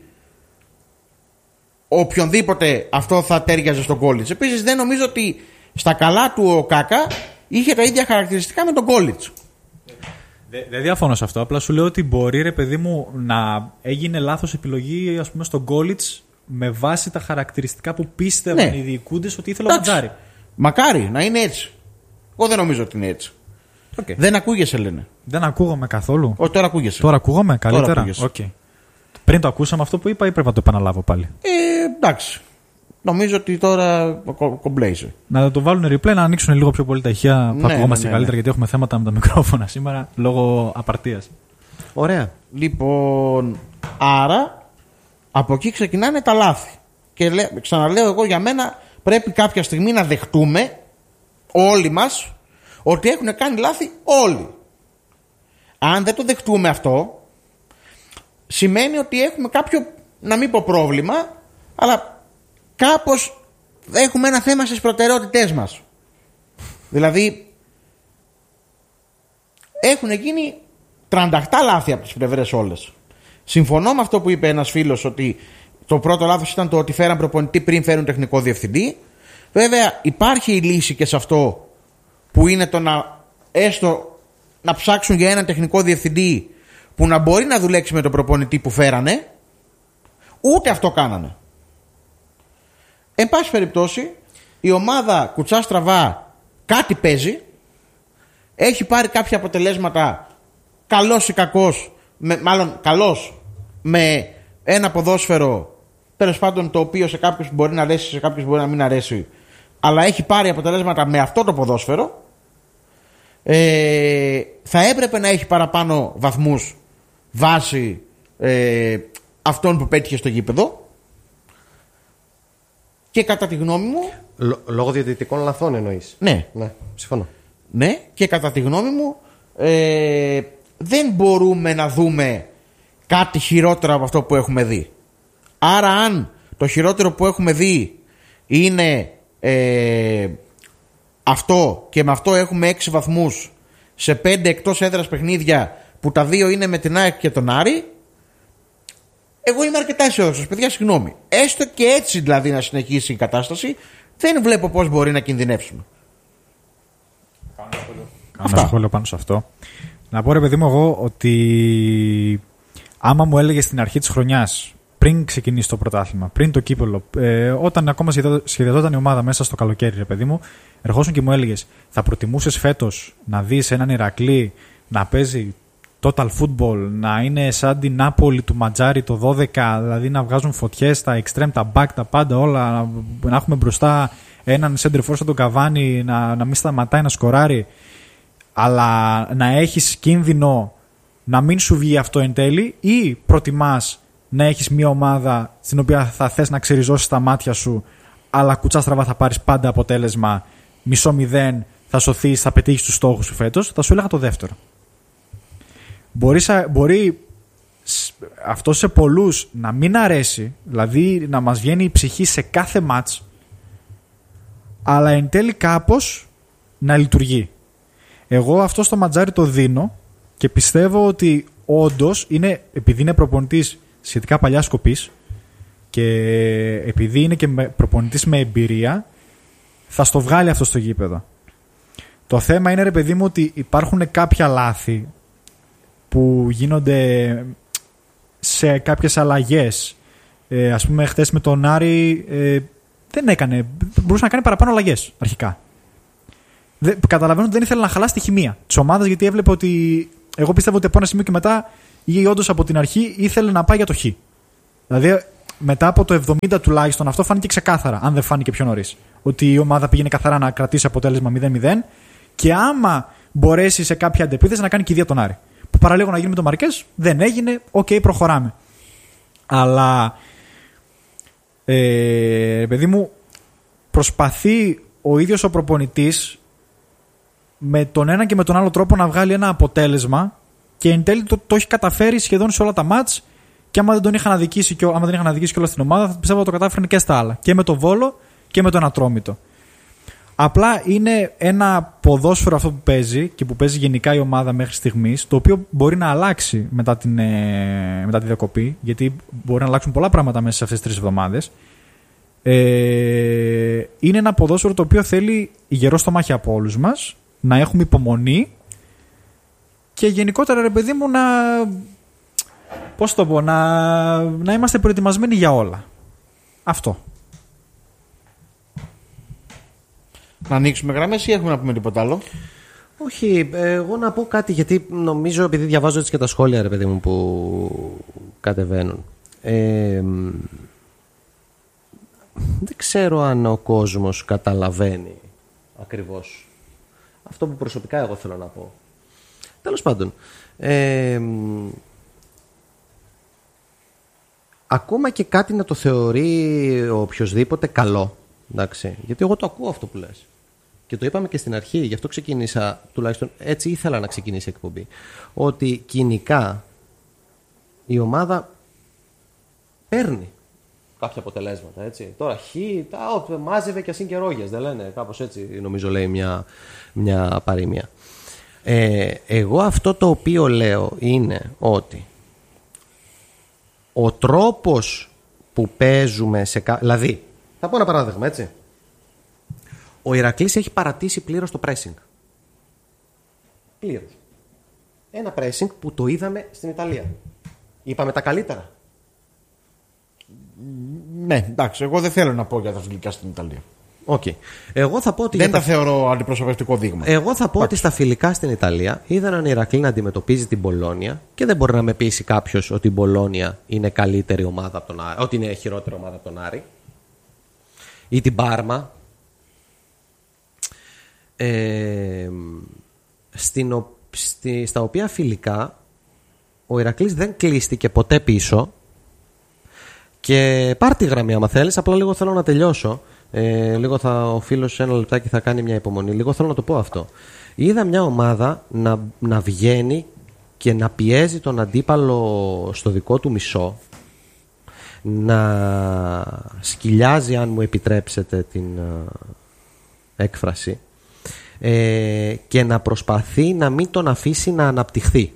οποιονδήποτε, αυτό θα τέριαζε στον Κόλιτς. Επίσης δεν νομίζω ότι στα καλά του ο Κάκα είχε τα ίδια χαρακτηριστικά με τον Κόλιτς. Δεν δε διαφωνώ σε αυτό. Απλά σου λέω ότι μπορεί, ρε παιδί μου, να έγινε λάθος επιλογή, ας πούμε, στον Κόλιτς με βάση τα χαρακτηριστικά που πίστευαν ναι. οι διοικούντες ότι ήθελε ο Μαντζάρι. Μακάρι να είναι έτσι. Εγώ δεν νομίζω ότι είναι έτσι. Okay. Δεν ακούγεσαι, λένε. Δεν ακούγομαι καθόλου. Όχι, τώρα ακούγεσαι. Τώρα ακούγομαι καλύτερα. Τώρα ακούγεσαι. Okay. Πριν το ακούσαμε αυτό που είπα ή πρέπει να το επαναλάβω πάλι? Ε, εντάξει. Νομίζω ότι τώρα κο, κομπλέιζε. Να το βάλουν replay, να ανοίξουν λίγο πιο πολύ τα ηχεία που ναι, ακουγόμαστε ναι, ναι, καλύτερα, ναι. γιατί έχουμε θέματα με τα μικρόφωνα σήμερα λόγω απαρτίας. Ωραία. Λοιπόν, άρα από εκεί ξεκινάνε τα λάθη. Και λέ, ξαναλέω εγώ, για μένα πρέπει κάποια στιγμή να δεχτούμε όλοι μας ότι έχουν κάνει λάθη όλοι. Αν δεν το δεχτούμε αυτό, σημαίνει ότι έχουμε κάποιο, να μην πω πρόβλημα, αλλά κάπως έχουμε ένα θέμα στις προτεραιότητές μας. Δηλαδή έχουν γίνει τριάντα οκτώ λάθη από τις πλευρές όλες. Συμφωνώ με αυτό που είπε ένας φίλος, ότι το πρώτο λάθος ήταν το ότι φέραν προπονητή πριν φέρουν τεχνικό διευθυντή. Βέβαια υπάρχει η λύση και σε αυτό, που είναι το να έστω να ψάξουν για έναν τεχνικό διευθυντή που να μπορεί να δουλέψει με τον προπονητή που φέρανε. Ούτε αυτό κάνανε. Εν πάση περιπτώσει, η ομάδα κουτσά στραβά κάτι παίζει, έχει πάρει κάποια αποτελέσματα, καλός ή κακός, με, μάλλον καλός, με ένα ποδόσφαιρο, τέλος πάντων, το οποίο σε κάποιους μπορεί να αρέσει, σε κάποιους μπορεί να μην αρέσει, αλλά έχει πάρει αποτελέσματα με αυτό το ποδόσφαιρο. Ε, θα έπρεπε να έχει παραπάνω βαθμούς βάσει ε, αυτών που πέτυχε στο γήπεδο. Και κατά τη γνώμη μου, Λ, λόγω διαιτητικών λαθών εννοείς? Ναι. Ναι, συμφωνώ. Ναι, και κατά τη γνώμη μου ε, δεν μπορούμε να δούμε κάτι χειρότερο από αυτό που έχουμε δει. Άρα αν το χειρότερο που έχουμε δει είναι ε, αυτό, και με αυτό έχουμε έξι βαθμούς σε πέντε εκτός έδρας παιχνίδια, που τα δύο είναι με την ΑΕΚ και τον Άρη, εγώ είμαι αρκετά αισιόδοξος, παιδιά, συγγνώμη. Έστω και έτσι δηλαδή να συνεχίσει η κατάσταση, δεν βλέπω πώς μπορεί να κινδυνεύσουμε. Κάνω ένα σχόλιο πάνω σε αυτό. Να πω, ρε παιδί μου, εγώ ότι άμα μου έλεγε στην αρχή της χρονιάς, πριν ξεκινήσει το πρωτάθλημα, πριν το κύπελλο, ε, όταν ακόμα σχεδιαζόταν η ομάδα μέσα στο καλοκαίρι, ρε παιδί μου, ερχόσουν και μου έλεγες, θα προτιμούσες φέτος να δεις έναν Ηρακλή να παίζει total football, να είναι σαν την Νάπολη του Μαντζάρι το δώδεκα, δηλαδή να βγάζουν φωτιές, τα extreme, τα back, τα πάντα όλα, να, να έχουμε μπροστά έναν center forward σαν τον Καβάνι, να, να μην σταματάει να σκοράρει, αλλά να έχεις κίνδυνο να μην σου βγει αυτό εν τέλει, ή προτιμάς να έχεις μια ομάδα στην οποία θα θες να ξεριζώσεις τα μάτια σου, αλλά κουτσά στραβά θα πάρεις πάντα αποτέλεσμα, μισό μηδέν, θα σωθείς, θα πετύχεις τους στόχους σου φέτος? Θα σου έλεγα το δεύτερο. Μπορεί, μπορεί αυτό σε πολλούς να μην αρέσει, δηλαδή να μας βγαίνει η ψυχή σε κάθε μάτς, αλλά εν τέλει κάπως να λειτουργεί. Εγώ αυτό στο Μαντζάρι το δίνω και πιστεύω ότι όντως είναι, επειδή είναι προπονητής σχετικά παλιά σκοπής και επειδή είναι και προπονητής με εμπειρία, θα στο βγάλει αυτό στο γήπεδο. Το θέμα είναι, ρε παιδί μου, ότι υπάρχουν κάποια λάθη που γίνονται σε κάποιες αλλαγές. Ε, ας πούμε, χθες με τον Άρη ε, δεν έκανε. Μπορούσε να κάνει παραπάνω αλλαγές αρχικά. Δεν, καταλαβαίνω ότι δεν ήθελε να χαλάσει τη χημεία της ομάδας, γιατί έβλεπε ότι. Εγώ πιστεύω ότι από ένα σημείο και μετά ή όντως από την αρχή ήθελε να πάει για το χ. Δηλαδή μετά από το εβδομήντα τουλάχιστον αυτό φάνηκε ξεκάθαρα, αν δεν φάνηκε πιο νωρίς. Ότι η ομάδα πήγαινε καθαρά να κρατήσει αποτέλεσμα μηδέν μηδέν και άμα μπορέσει σε κάποια αντεπίθεση να κάνει κηδεία τον Άρη. Που παραλίγο να γίνει με τον Μαρκές, δεν έγινε, οκ, okay, προχωράμε. Αλλά. Ε, παιδί μου, προσπαθεί ο ίδιος ο προπονητής με τον ένα και με τον άλλο τρόπο να βγάλει ένα αποτέλεσμα και εν τέλει το, το έχει καταφέρει σχεδόν σε όλα τα μάτς και άμα δεν τον είχαν αδικήσει και, άμα δεν είχαν αδικήσει και όλα στην ομάδα, θα πιστεύω ότι το κατάφερνε και στα άλλα. Και με το Βόλο και με τον Ατρόμητο. Απλά είναι ένα ποδόσφαιρο αυτό που παίζει και που παίζει γενικά η ομάδα μέχρι στιγμής, το οποίο μπορεί να αλλάξει μετά, την, ε, μετά τη διακοπή, γιατί μπορεί να αλλάξουν πολλά πράγματα μέσα σε αυτές τις τρεις εβδομάδες. Ε, είναι ένα ποδόσφαιρο το οποίο θέλει γερό στο μάχη από όλους μας, να έχουμε υπομονή και γενικότερα, ρε παιδί μου, να, πώς το πω, να, να είμαστε προετοιμασμένοι για όλα. Αυτό. Να ανοίξουμε γραμμές ή έχουμε να πούμε τίποτα άλλο? Όχι, εγώ να πω κάτι, γιατί νομίζω, επειδή διαβάζω έτσι και τα σχόλια, ρε παιδί μου, που κατεβαίνουν. Ε, δεν ξέρω αν ο κόσμος καταλαβαίνει ακριβώς αυτό που προσωπικά εγώ θέλω να πω. Τέλος πάντων, ε, ακόμα και κάτι να το θεωρεί οποιοσδήποτε καλό, εντάξει, γιατί εγώ το ακούω αυτό που λες και το είπαμε και στην αρχή, γι' αυτό ξεκίνησα, τουλάχιστον έτσι ήθελα να ξεκινήσει η εκπομπή, ότι κοινικά η ομάδα παίρνει κάποια αποτελέσματα, έτσι. Τώρα χ, τα, μάζευε και ασύν και ρόγιας, δεν λένε, κάπως έτσι νομίζω λέει μια, μια παροιμία. Ε, εγώ αυτό το οποίο λέω είναι ότι ο τρόπος που παίζουμε σε κα... δηλαδή, θα πω ένα παράδειγμα, έτσι. Ο Ηρακλής έχει παρατήσει πλήρως το pressing. Πλήρως. Ένα pressing που το είδαμε στην Ιταλία. Είπαμε τα καλύτερα. Ναι, εντάξει, εγώ δεν θέλω να πω για τα φιλικά στην Ιταλία. Okay. Εγώ θα πω ότι δεν τα τα... θεωρώ αντιπροσωπευτικό δείγμα. Εγώ θα πω ότι στα φιλικά στην Ιταλία είδα έναν Ηρακλή να αντιμετωπίζει την Μπολόνια και δεν μπορεί να με πείσει κάποιος ότι η Μπολόνια είναι καλύτερη ομάδα από τον Άρη, ότι είναι χειρότερη ομάδα από τον Άρη ή την Πάρμα. Ε, στην, στη, στα οποία φιλικά ο Ηρακλής δεν κλείστηκε ποτέ πίσω. Και πάρ' τη γραμμή άμα θέλεις, απλά λίγο θέλω να τελειώσω. Ε, λίγο θα, ο φίλος ένα λεπτάκι θα κάνει μια υπομονή. Λίγο θέλω να το πω αυτό. Είδα μια ομάδα να, να βγαίνει και να πιέζει τον αντίπαλο στο δικό του μισό, να σκυλιάζει, αν μου επιτρέψετε την uh, έκφραση, ε, και να προσπαθεί να μην τον αφήσει να αναπτυχθεί.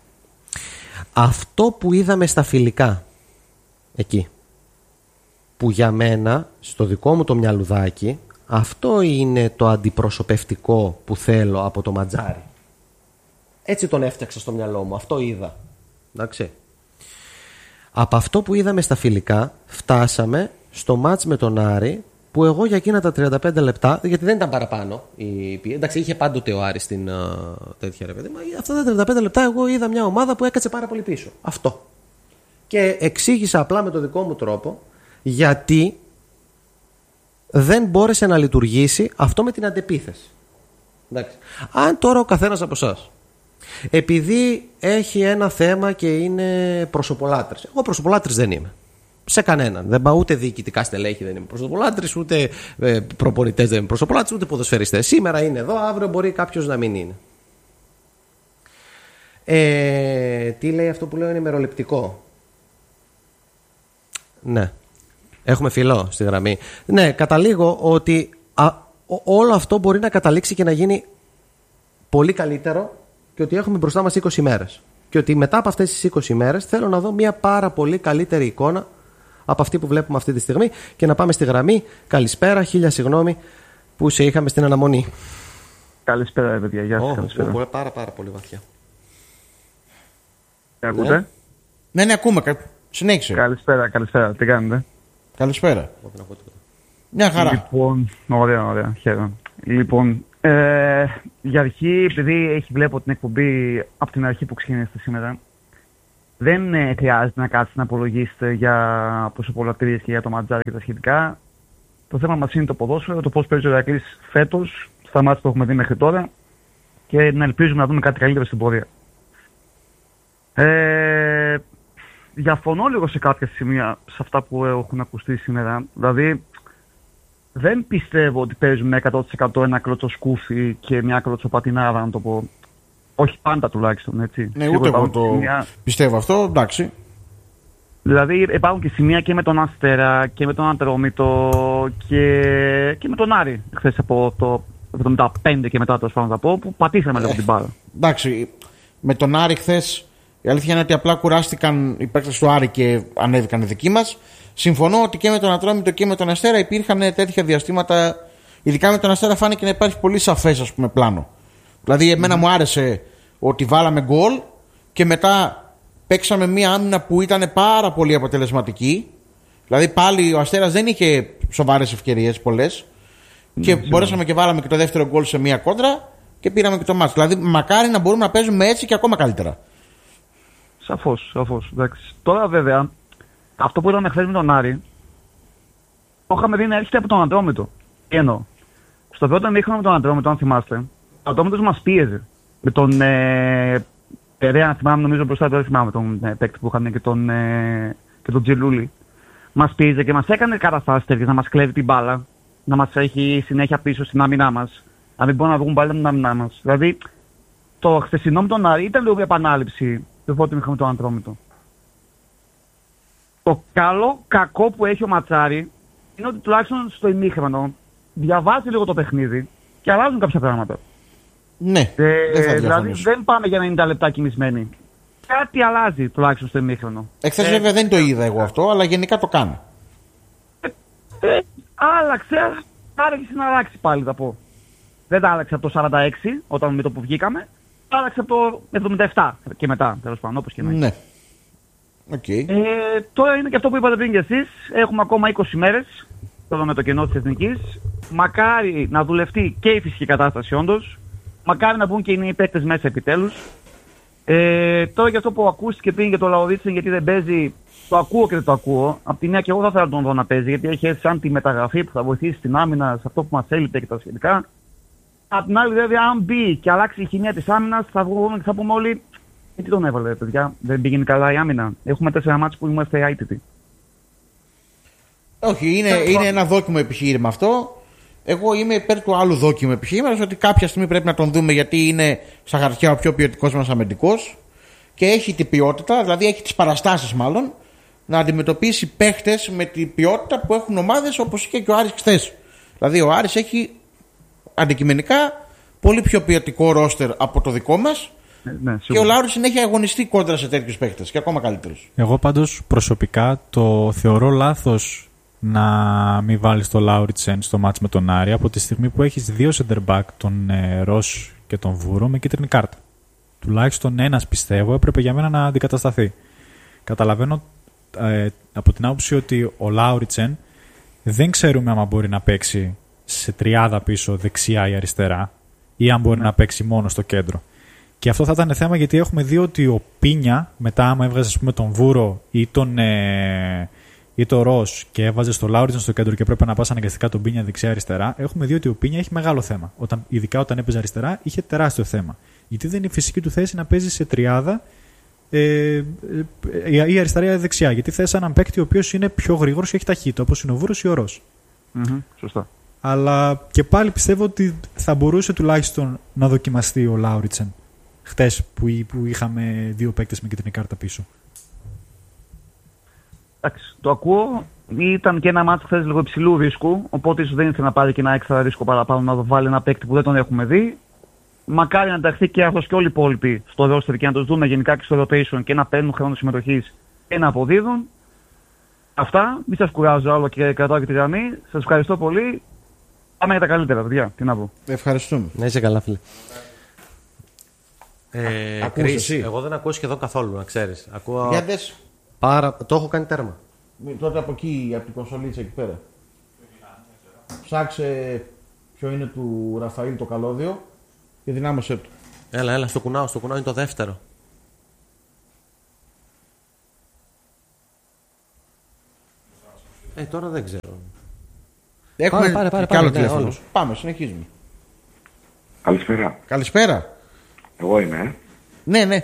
Αυτό που είδαμε στα φιλικά εκεί, που για μένα, στο δικό μου το μυαλουδάκι, αυτό είναι το αντιπροσωπευτικό που θέλω από το Ματζάρι. Έτσι τον έφτιαξα στο μυαλό μου, αυτό είδα. Εντάξει. Από αυτό που είδαμε στα φιλικά φτάσαμε στο μάτς με τον Άρη, που εγώ για εκείνα τα τριάντα πέντε λεπτά, γιατί δεν ήταν παραπάνω η... εντάξει, είχε πάντοτε ο Άρης την uh, τέτοια, ρε παιδί, μα αυτά τα τριάντα πέντε λεπτά εγώ είδα μια ομάδα που έκατσε πάρα πολύ πίσω. Αυτό. Και εξήγησα απλά με το δικό μου τρόπο γιατί δεν μπόρεσε να λειτουργήσει αυτό με την αντεπίθεση. Εντάξει. Αν τώρα ο καθένας από εσάς, επειδή έχει ένα θέμα και είναι προσωπολάτρης, εγώ προσωπολάτρης δεν είμαι. Σε κανέναν. Δεν πάω ούτε διοικητικά στελέχη, δεν είμαι προσωπολάτρης, ούτε ε, προπονητές δεν είμαι προσωπολάτρης, ούτε ποδοσφαιριστές. Σήμερα είναι εδώ, αύριο μπορεί κάποιος να μην είναι. Ε, τι λέει αυτό που λέω είναι ημεροληπτικό. Ναι. Έχουμε φιλό στη γραμμή. Ναι, καταλήγω ότι α, όλο αυτό μπορεί να καταλήξει και να γίνει πολύ καλύτερο και ότι έχουμε μπροστά μας είκοσι μέρες. Και ότι μετά από αυτές τις είκοσι μέρες θέλω να δω μια πάρα πολύ καλύτερη εικόνα από αυτή που βλέπουμε αυτή τη στιγμή και να πάμε στη γραμμή. Καλησπέρα, χίλια συγγνώμη που σε είχαμε στην αναμονή. Καλησπέρα, παιδιά. Γεια σας. Oh, καλησπέρα. Oh, πάρα πάρα πολύ βαθιά. Με ακούτε? Ναι, ναι, ναι, ακούμε. Συνέχισε. Καλησπέρα, καλησπέρα. Τι κάνετε? Καλησπέρα. Μια χαρά. Λοιπόν, ωραία, ωραία. Χαίρομαι. Λοιπόν, ε, για αρχή, επειδή έχει βλέπω την εκπομπή από την αρχή που ξεκίνησε σήμερα, δεν ε, χρειάζεται να κάτσετε να απολογίσετε για ποσοπολατρίες και για το ματζάρι και τα σχετικά. Το θέμα μας είναι το ποδόσφαιρο, το πώς παίζει ο Ηρακλής φέτος, στα μάτια που έχουμε δει μέχρι τώρα και να ελπίζουμε να δούμε κάτι καλύτερο στην πορεία. Ε, διαφωνώ λίγο σε κάποια σημεία σε αυτά που έχουν ακουστεί σήμερα. Δηλαδή, δεν πιστεύω ότι παίζουμε εκατό τοις εκατό ένα κλωτσοσκούφι και μια κλωτσοπατινάρα, να το πω. Όχι πάντα τουλάχιστον, έτσι. Ναι, ούτε εγώ το σημεία... πιστεύω αυτό, εντάξει. Δηλαδή υπάρχουν και σημεία και με τον Αστέρα και με τον Ατρόμητο και, και με τον Άρη. Χθες από το εβδομήντα πέντε και μετά, το να πω, που πατήσαμε λίγο την μπάλα. Εντάξει, με τον Άρη χθες η αλήθεια είναι ότι απλά κουράστηκαν οι παίκτες του Άρη και ανέβηκαν οι δικοί μας. Συμφωνώ ότι και με τον Ατρόμητο και με τον Αστέρα υπήρχαν τέτοια διαστήματα. Ειδικά με τον Αστέρα φάνηκε να υπάρχει πολύ σαφές, ας πούμε, πλάνο. Δηλαδή, εμένα mm. μου άρεσε ότι βάλαμε γκολ και μετά παίξαμε μία άμυνα που ήταν πάρα πολύ αποτελεσματική. Δηλαδή, πάλι ο Αστέρας δεν είχε σοβαρές ευκαιρίες πολλές. Mm, και mm. μπορέσαμε και βάλαμε και το δεύτερο γκολ σε μία κόντρα και πήραμε και το μάτς. Δηλαδή, μακάρι να μπορούμε να παίζουμε έτσι και ακόμα καλύτερα. Σαφώς, σαφώς. Εντάξει. Τώρα, βέβαια, αυτό που είδαμε χθες με τον Άρη, το είχαμε δει να έρχεται από τον Ατρόμητο. Τι εννοώ. Στο πρώτο ημίχρονο με τον Ατρόμητο, αν θυμάστε, ο Ατρόμητος μας πίεζε. Με τον ε, Περέα, αν θυμάμαι, νομίζω μπροστά, δεν θυμάμαι τον ε, παίκτη που είχαν και τον, ε, και τον Τζιλούλη. Μας πίεζε και μας έκανε καταστάσεις τέτοιες, να μας κλέβει την μπάλα, να μας έχει συνέχεια πίσω στην άμυνά μας, να μην μπορούμε να βγουν μπάλα με την άμυνά μας. Δηλαδή, το χθεσινό με τον Άρη ήταν λίγο μια επανάληψη του πρώτου ημίχρονου με τον Ατρόμητο. Το καλό κακό που έχει ο Ματσάρη είναι ότι τουλάχιστον στο ημίχρονο διαβάζει λίγο το παιχνίδι και αλλάζουν κάποια πράγματα. Ναι, ε, δεν θα δηλαδή δεν πάμε για ενενήντα λεπτά κοιμισμένοι. Κάτι αλλάζει τουλάχιστον στο ημίχρονο. Εχθές ε, βέβαια δεν το είδα εγώ αυτό, αλλά γενικά το κάνω. Ε, ε, άλλαξε, άρχισε να αλλάξει πάλι, θα πω. Δεν τα άλλαξε από το σαράντα έξι όταν με το που βγήκαμε, άλλαξε από το εβδομήντα επτά και μετά, τέλος πάντων, όπως και να είναι. Ναι. Okay. Ε, τώρα είναι και αυτό που είπατε πριν και εσείς. Έχουμε ακόμα είκοσι μέρες τώρα με το κενό της Εθνικής. Μακάρι να δουλευτεί και η φυσική κατάσταση όντως. Μακάρι να μπουν και οι νέοι παίκτες μέσα επιτέλους. Ε, τώρα για αυτό που ακούστηκε πριν για το Λαουρίτσεν, γιατί δεν παίζει, το ακούω και δεν το ακούω. Απ' τη μία και εγώ θα ήθελα να τον δω να παίζει, γιατί έχει έρθει σαν τη μεταγραφή που θα βοηθήσει την άμυνα σε αυτό που μας έλειπε και τα σχετικά. Απ' την άλλη, βέβαια, αν μπει και αλλάξει η χημεία της άμυνας, θα βγούμε και θα πούμε όλοι. Τι τον έβαλε, παιδιά, δεν πήγαινε καλά η άμυνα. Έχουμε τέσσερα μάτς που είμαστε αίτητοι. Όχι, είναι, είναι ένα δόκιμο επιχείρημα αυτό. Εγώ είμαι υπέρ του άλλου δόκιμου επιχείρηματος, ότι κάποια στιγμή πρέπει να τον δούμε, γιατί είναι στα χαρτιά ο πιο ποιοτικός μας αμυντικός και έχει την ποιότητα, δηλαδή έχει τις παραστάσεις μάλλον, να αντιμετωπίσει παίχτες με την ποιότητα που έχουν ομάδες όπως είχε και ο Άρης χθες. Δηλαδή ο Άρης έχει αντικειμενικά πολύ πιο ποιοτικό ρόστερ από το δικό μας. Ναι, και ο Λάουριτσεν έχει αγωνιστεί κόντρα σε τέτοιους παίκτες και ακόμα καλύτερους. Εγώ πάντως προσωπικά το θεωρώ λάθος να μην βάλεις το Λάουριτσεν στο μάτς με τον Άρη από τη στιγμή που έχεις δύο center back, τον ε, Ρος και τον Βούρο, με κίτρινη κάρτα. Τουλάχιστον ένας πιστεύω έπρεπε για μένα να αντικατασταθεί. Καταλαβαίνω ε, από την άποψη ότι ο Λάουριτσεν δεν ξέρουμε αν μπορεί να παίξει σε τριάδα πίσω δεξιά ή αριστερά, ή αν μπορεί ναι. να παίξει μόνο στο κέντρο. Και αυτό θα ήταν θέμα, γιατί έχουμε δει ότι ο Πίνια, μετά άμα έβγαζε ας πούμε, τον Βούρο ή τον, ε, ή τον Ρος και έβαζε στο Λάουριτσεν στο κέντρο και πρέπει να πας αναγκαστικά τον Πίνια δεξιά-αριστερά, έχουμε δει ότι ο Πίνια έχει μεγάλο θέμα. Όταν, ειδικά όταν έπαιζε αριστερά, είχε τεράστιο θέμα. Γιατί δεν είναι η φυσική του θέση να παίζει σε τριάδα ε, ε, ή αριστερά ή δεξιά. Γιατί θες έναν παίκτη ο οποίος είναι πιο γρήγορος και έχει ταχύτητα, όπως είναι ο Βούρος ή ο Ρος. Mm-hmm, σωστά. Αλλά και πάλι πιστεύω ότι θα μπορούσε τουλάχιστον να δοκιμαστεί ο Λάουριτσεν. Χτες που, που είχαμε δύο παίκτες με κίτρινη κάρτα πίσω. Εντάξει, το ακούω. Ήταν και ένα μάτσο χθες λίγο υψηλού ρίσκου. Οπότε ίσως δεν ήθελε να πάρει και ένα έξτρα ρίσκο παραπάνω να βάλει ένα παίκτη που δεν τον έχουμε δει. Μακάρι να ενταχθεί και αυτός και όλοι οι υπόλοιποι στο roster και να τους δούμε γενικά και στο rotation και να παίρνουν χρόνο συμμετοχής και να αποδίδουν. Αυτά. Μην σας κουράζω άλλο και κρατάω και τη γραμμή. Σας ευχαριστώ πολύ. Πάμε για τα καλύτερα, παιδιά. Τι να πω. Ευχαριστούμε. Να είσαι καλά, φίλε. Ε, Ακούς Chris, εσύ. εγώ δεν ακούω σχεδόν καθόλου, να ξέρεις. Ακούω... Για δες. Πάρα... Το έχω κάνει τέρμα. Τότε από εκεί, από την κονσολίτσα εκεί πέρα. Ψάξε ποιο είναι του Ραφαήλ το καλώδιο και δυνάμωσέ του. Έλα, έλα, στο κουνάω, στο κουνάω είναι το δεύτερο. Ε, τώρα δεν ξέρω. Έχουμε Πάρε, πάρε, πάρε, κι άλλο πάρε, ναι, τηλέφωνο. όλους. Πάμε, συνεχίζουμε. Καλησπέρα. Καλησπέρα. Εγώ είμαι. ε. Ναι, ναι.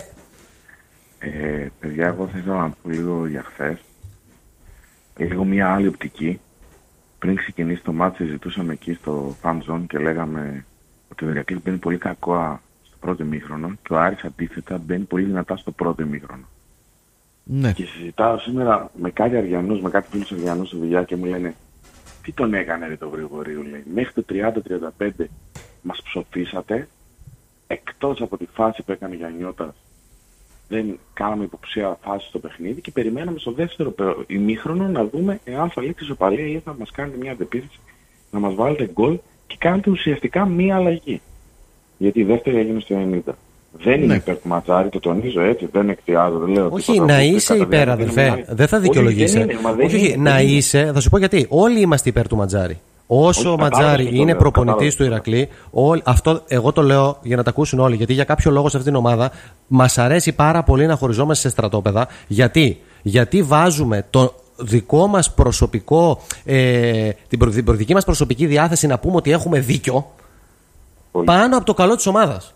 Ε, παιδιά, εγώ θα ήθελα να πω λίγο για χθες. Λίγο μια άλλη οπτική. Πριν ξεκινήσει το μάτι, συζητούσαμε εκεί στο fan zone και λέγαμε ότι ο Ηρακλής μπαίνει πολύ κακό στο πρώτο ημίχρονο και ο Άρης αντίθετα μπαίνει πολύ δυνατά στο πρώτο ημίχρονο. Ναι. Και συζητάω σήμερα με κάτι Αριανούς, με κάτι φίλους Αριανούς στη δουλειά και μου λένε τι τον έκανε ρε το Γρηγορίου, λέει. Μέχρι το τριάντα τριάντα πέντε μας ψοφήσατε, εκτός από τη φάση που έκανε για Νιώτας δεν κάναμε υποψία φάση στο παιχνίδι και περιμέναμε στο δεύτερο ημίχρονο να δούμε εάν θα λήξει ισοπαλία ή θα μας κάνετε μια αντεπίθεση, να μας βάλετε γκολ και κάνετε ουσιαστικά μία αλλαγή. Γιατί η δεύτερη έγινε στο ενενήντα. Δεν είμαι υπέρ του ματσάρι, το τονίζω έτσι, δεν εκτιάζω, δεν λέω. Όχι, να είσαι υπέρ, αδερφέ. Δεν θα δικαιολογήσει. Όχι, όχι, να είσαι, θα σου πω γιατί. Όλοι είμαστε υπέρ του Ματζάρη. Όσο ο Ματζάρη είναι προπονητής του Ηρακλή, όλοι, αυτό εγώ το λέω για να τα ακούσουν όλοι. Γιατί για κάποιο λόγο σε αυτήν την ομάδα μας αρέσει πάρα πολύ να χωριζόμαστε σε στρατόπεδα. Γιατί, γιατί βάζουμε το δικό μας προσωπικό, ε, την δική μας προσωπική διάθεση να πούμε ότι έχουμε δίκιο πολύ πάνω από το καλό της ομάδας.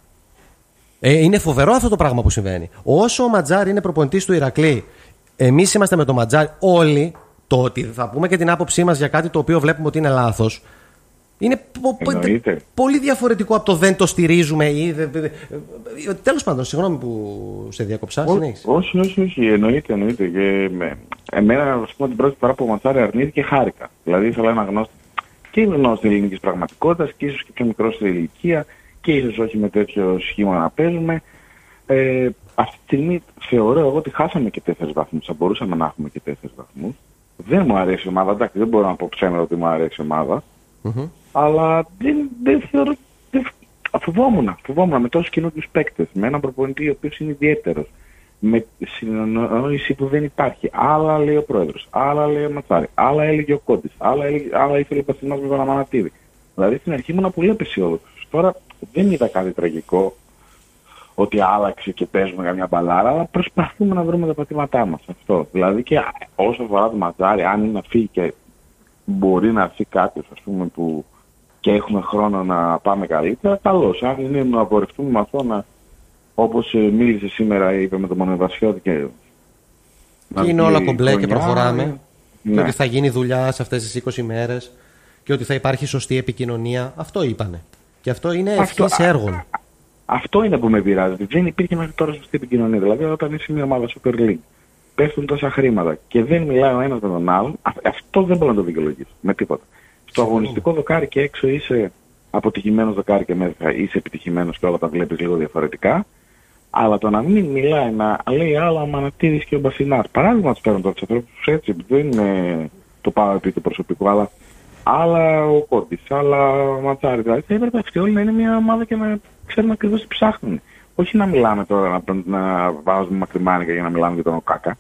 Ε, είναι φοβερό αυτό το πράγμα που συμβαίνει. Όσο ο Ματζάρη είναι προπονητής του Ηρακλή, εμείς είμαστε με τον Ματζάρη όλοι. Το ότι θα πούμε και την άποψή μας για κάτι το οποίο βλέπουμε ότι είναι λάθος είναι πο- πο- πολύ διαφορετικό από το δεν το στηρίζουμε ή δε, δε, δε. Τέλος πάντων, συγγνώμη που σε διακοψά. Όχι, όχι, όχι, εννοείται, εννοείται. Και με, εμένα, ας πούμε, την πρώτη φορά που ο Ματσάρη αρνήθηκε, χάρηκα. Δηλαδή ήθελα ένα γνώστη και είναι γνώστη ελληνικής πραγματικότητας και ίσως και πιο μικρό στην ηλικία και ίσως όχι με τέτοιο σχήμα να παίζουμε. Ε, αυτή τη στιγμή θεωρώ εγώ ότι χάσαμε και τέσσερις βαθμούς. Θα μπορούσαμε να έχουμε και τέσσερις βαθμούς. Δεν μου αρέσει η ομάδα, εντάξει, δεν μπορώ να πω ψέματα ότι μου αρέσει η ομάδα. Mm-hmm. Αλλά δεν, δεν θεωρώ. Δεν, φοβόμουν, φοβόμουν με τόσους καινούριους παίκτες. Με έναν προπονητή ο οποίος είναι ιδιαίτερος. Με συνεννόηση που δεν υπάρχει. Άλλα λέει ο πρόεδρος, άλλα λέει ο Ματσάρη, άλλα έλεγε ο Κόντης, άλλα, άλλα ήθελε ο Πασινάς με τον Αμανατίδη. Δηλαδή στην αρχή ήμουν πολύ απεσιόδοξος. Τώρα δεν είδα κάτι τραγικό ότι άλλαξε και παίζουμε καμιά μπαλάρα, αλλά προσπαθούμε να βρούμε τα πατήματά μας. Αυτό. Δηλαδή και όσο αφορά το Ματζάρι, αν είναι να φύγει και μπορεί να έρθει κάποιος, ας πούμε, που και έχουμε χρόνο να πάμε καλύτερα, καλώς. Αν είναι να απορριφθούμε με αυτό, να, όπως μίλησε σήμερα, είπε με τον Μονεβασιώτη και. Και είναι όλα κομπλέ και προχωράμε. Ναι. Και ότι θα γίνει δουλειά σε αυτές τις είκοσι μέρες και ότι θα υπάρχει σωστή επικοινωνία. Αυτό είπανε. Και αυτό είναι ευχής έργων. Αυτό είναι που με πειράζει. Δεν υπήρχε μέχρι τώρα σωστή επικοινωνία. Δηλαδή, όταν είσαι μια ομάδα Super League, πέφτουν τόσα χρήματα και δεν μιλάει ο ένας με τον άλλον, αυτό δεν μπορεί να το δικαιολογήσει με τίποτα. Στο αγωνιστικό δοκάρι και έξω είσαι αποτυχημένος, δοκάρι και μέσα είσαι επιτυχημένος και όλα τα βλέπεις λίγο διαφορετικά. Αλλά το να μην μιλάει, να λέει άλλα ο Μανατίδης και ο Μπασινάς. Παράδειγμα, του παίρνουν τώρα του ανθρώπου έτσι, δεν είναι το πάω επί του προσωπικού, αλλά άλλα ο Κόντης, άλλα ο Ματσάρη. Δηλαδή, θα έπρεπε αυτοί όλοι να είναι μια ομάδα και να ξέρουμε ακριβώς τι ψάχνουν. Όχι να μιλάμε τώρα, να, να βάζουμε μακριμάνικα για να μιλάμε για τον Οκάκα.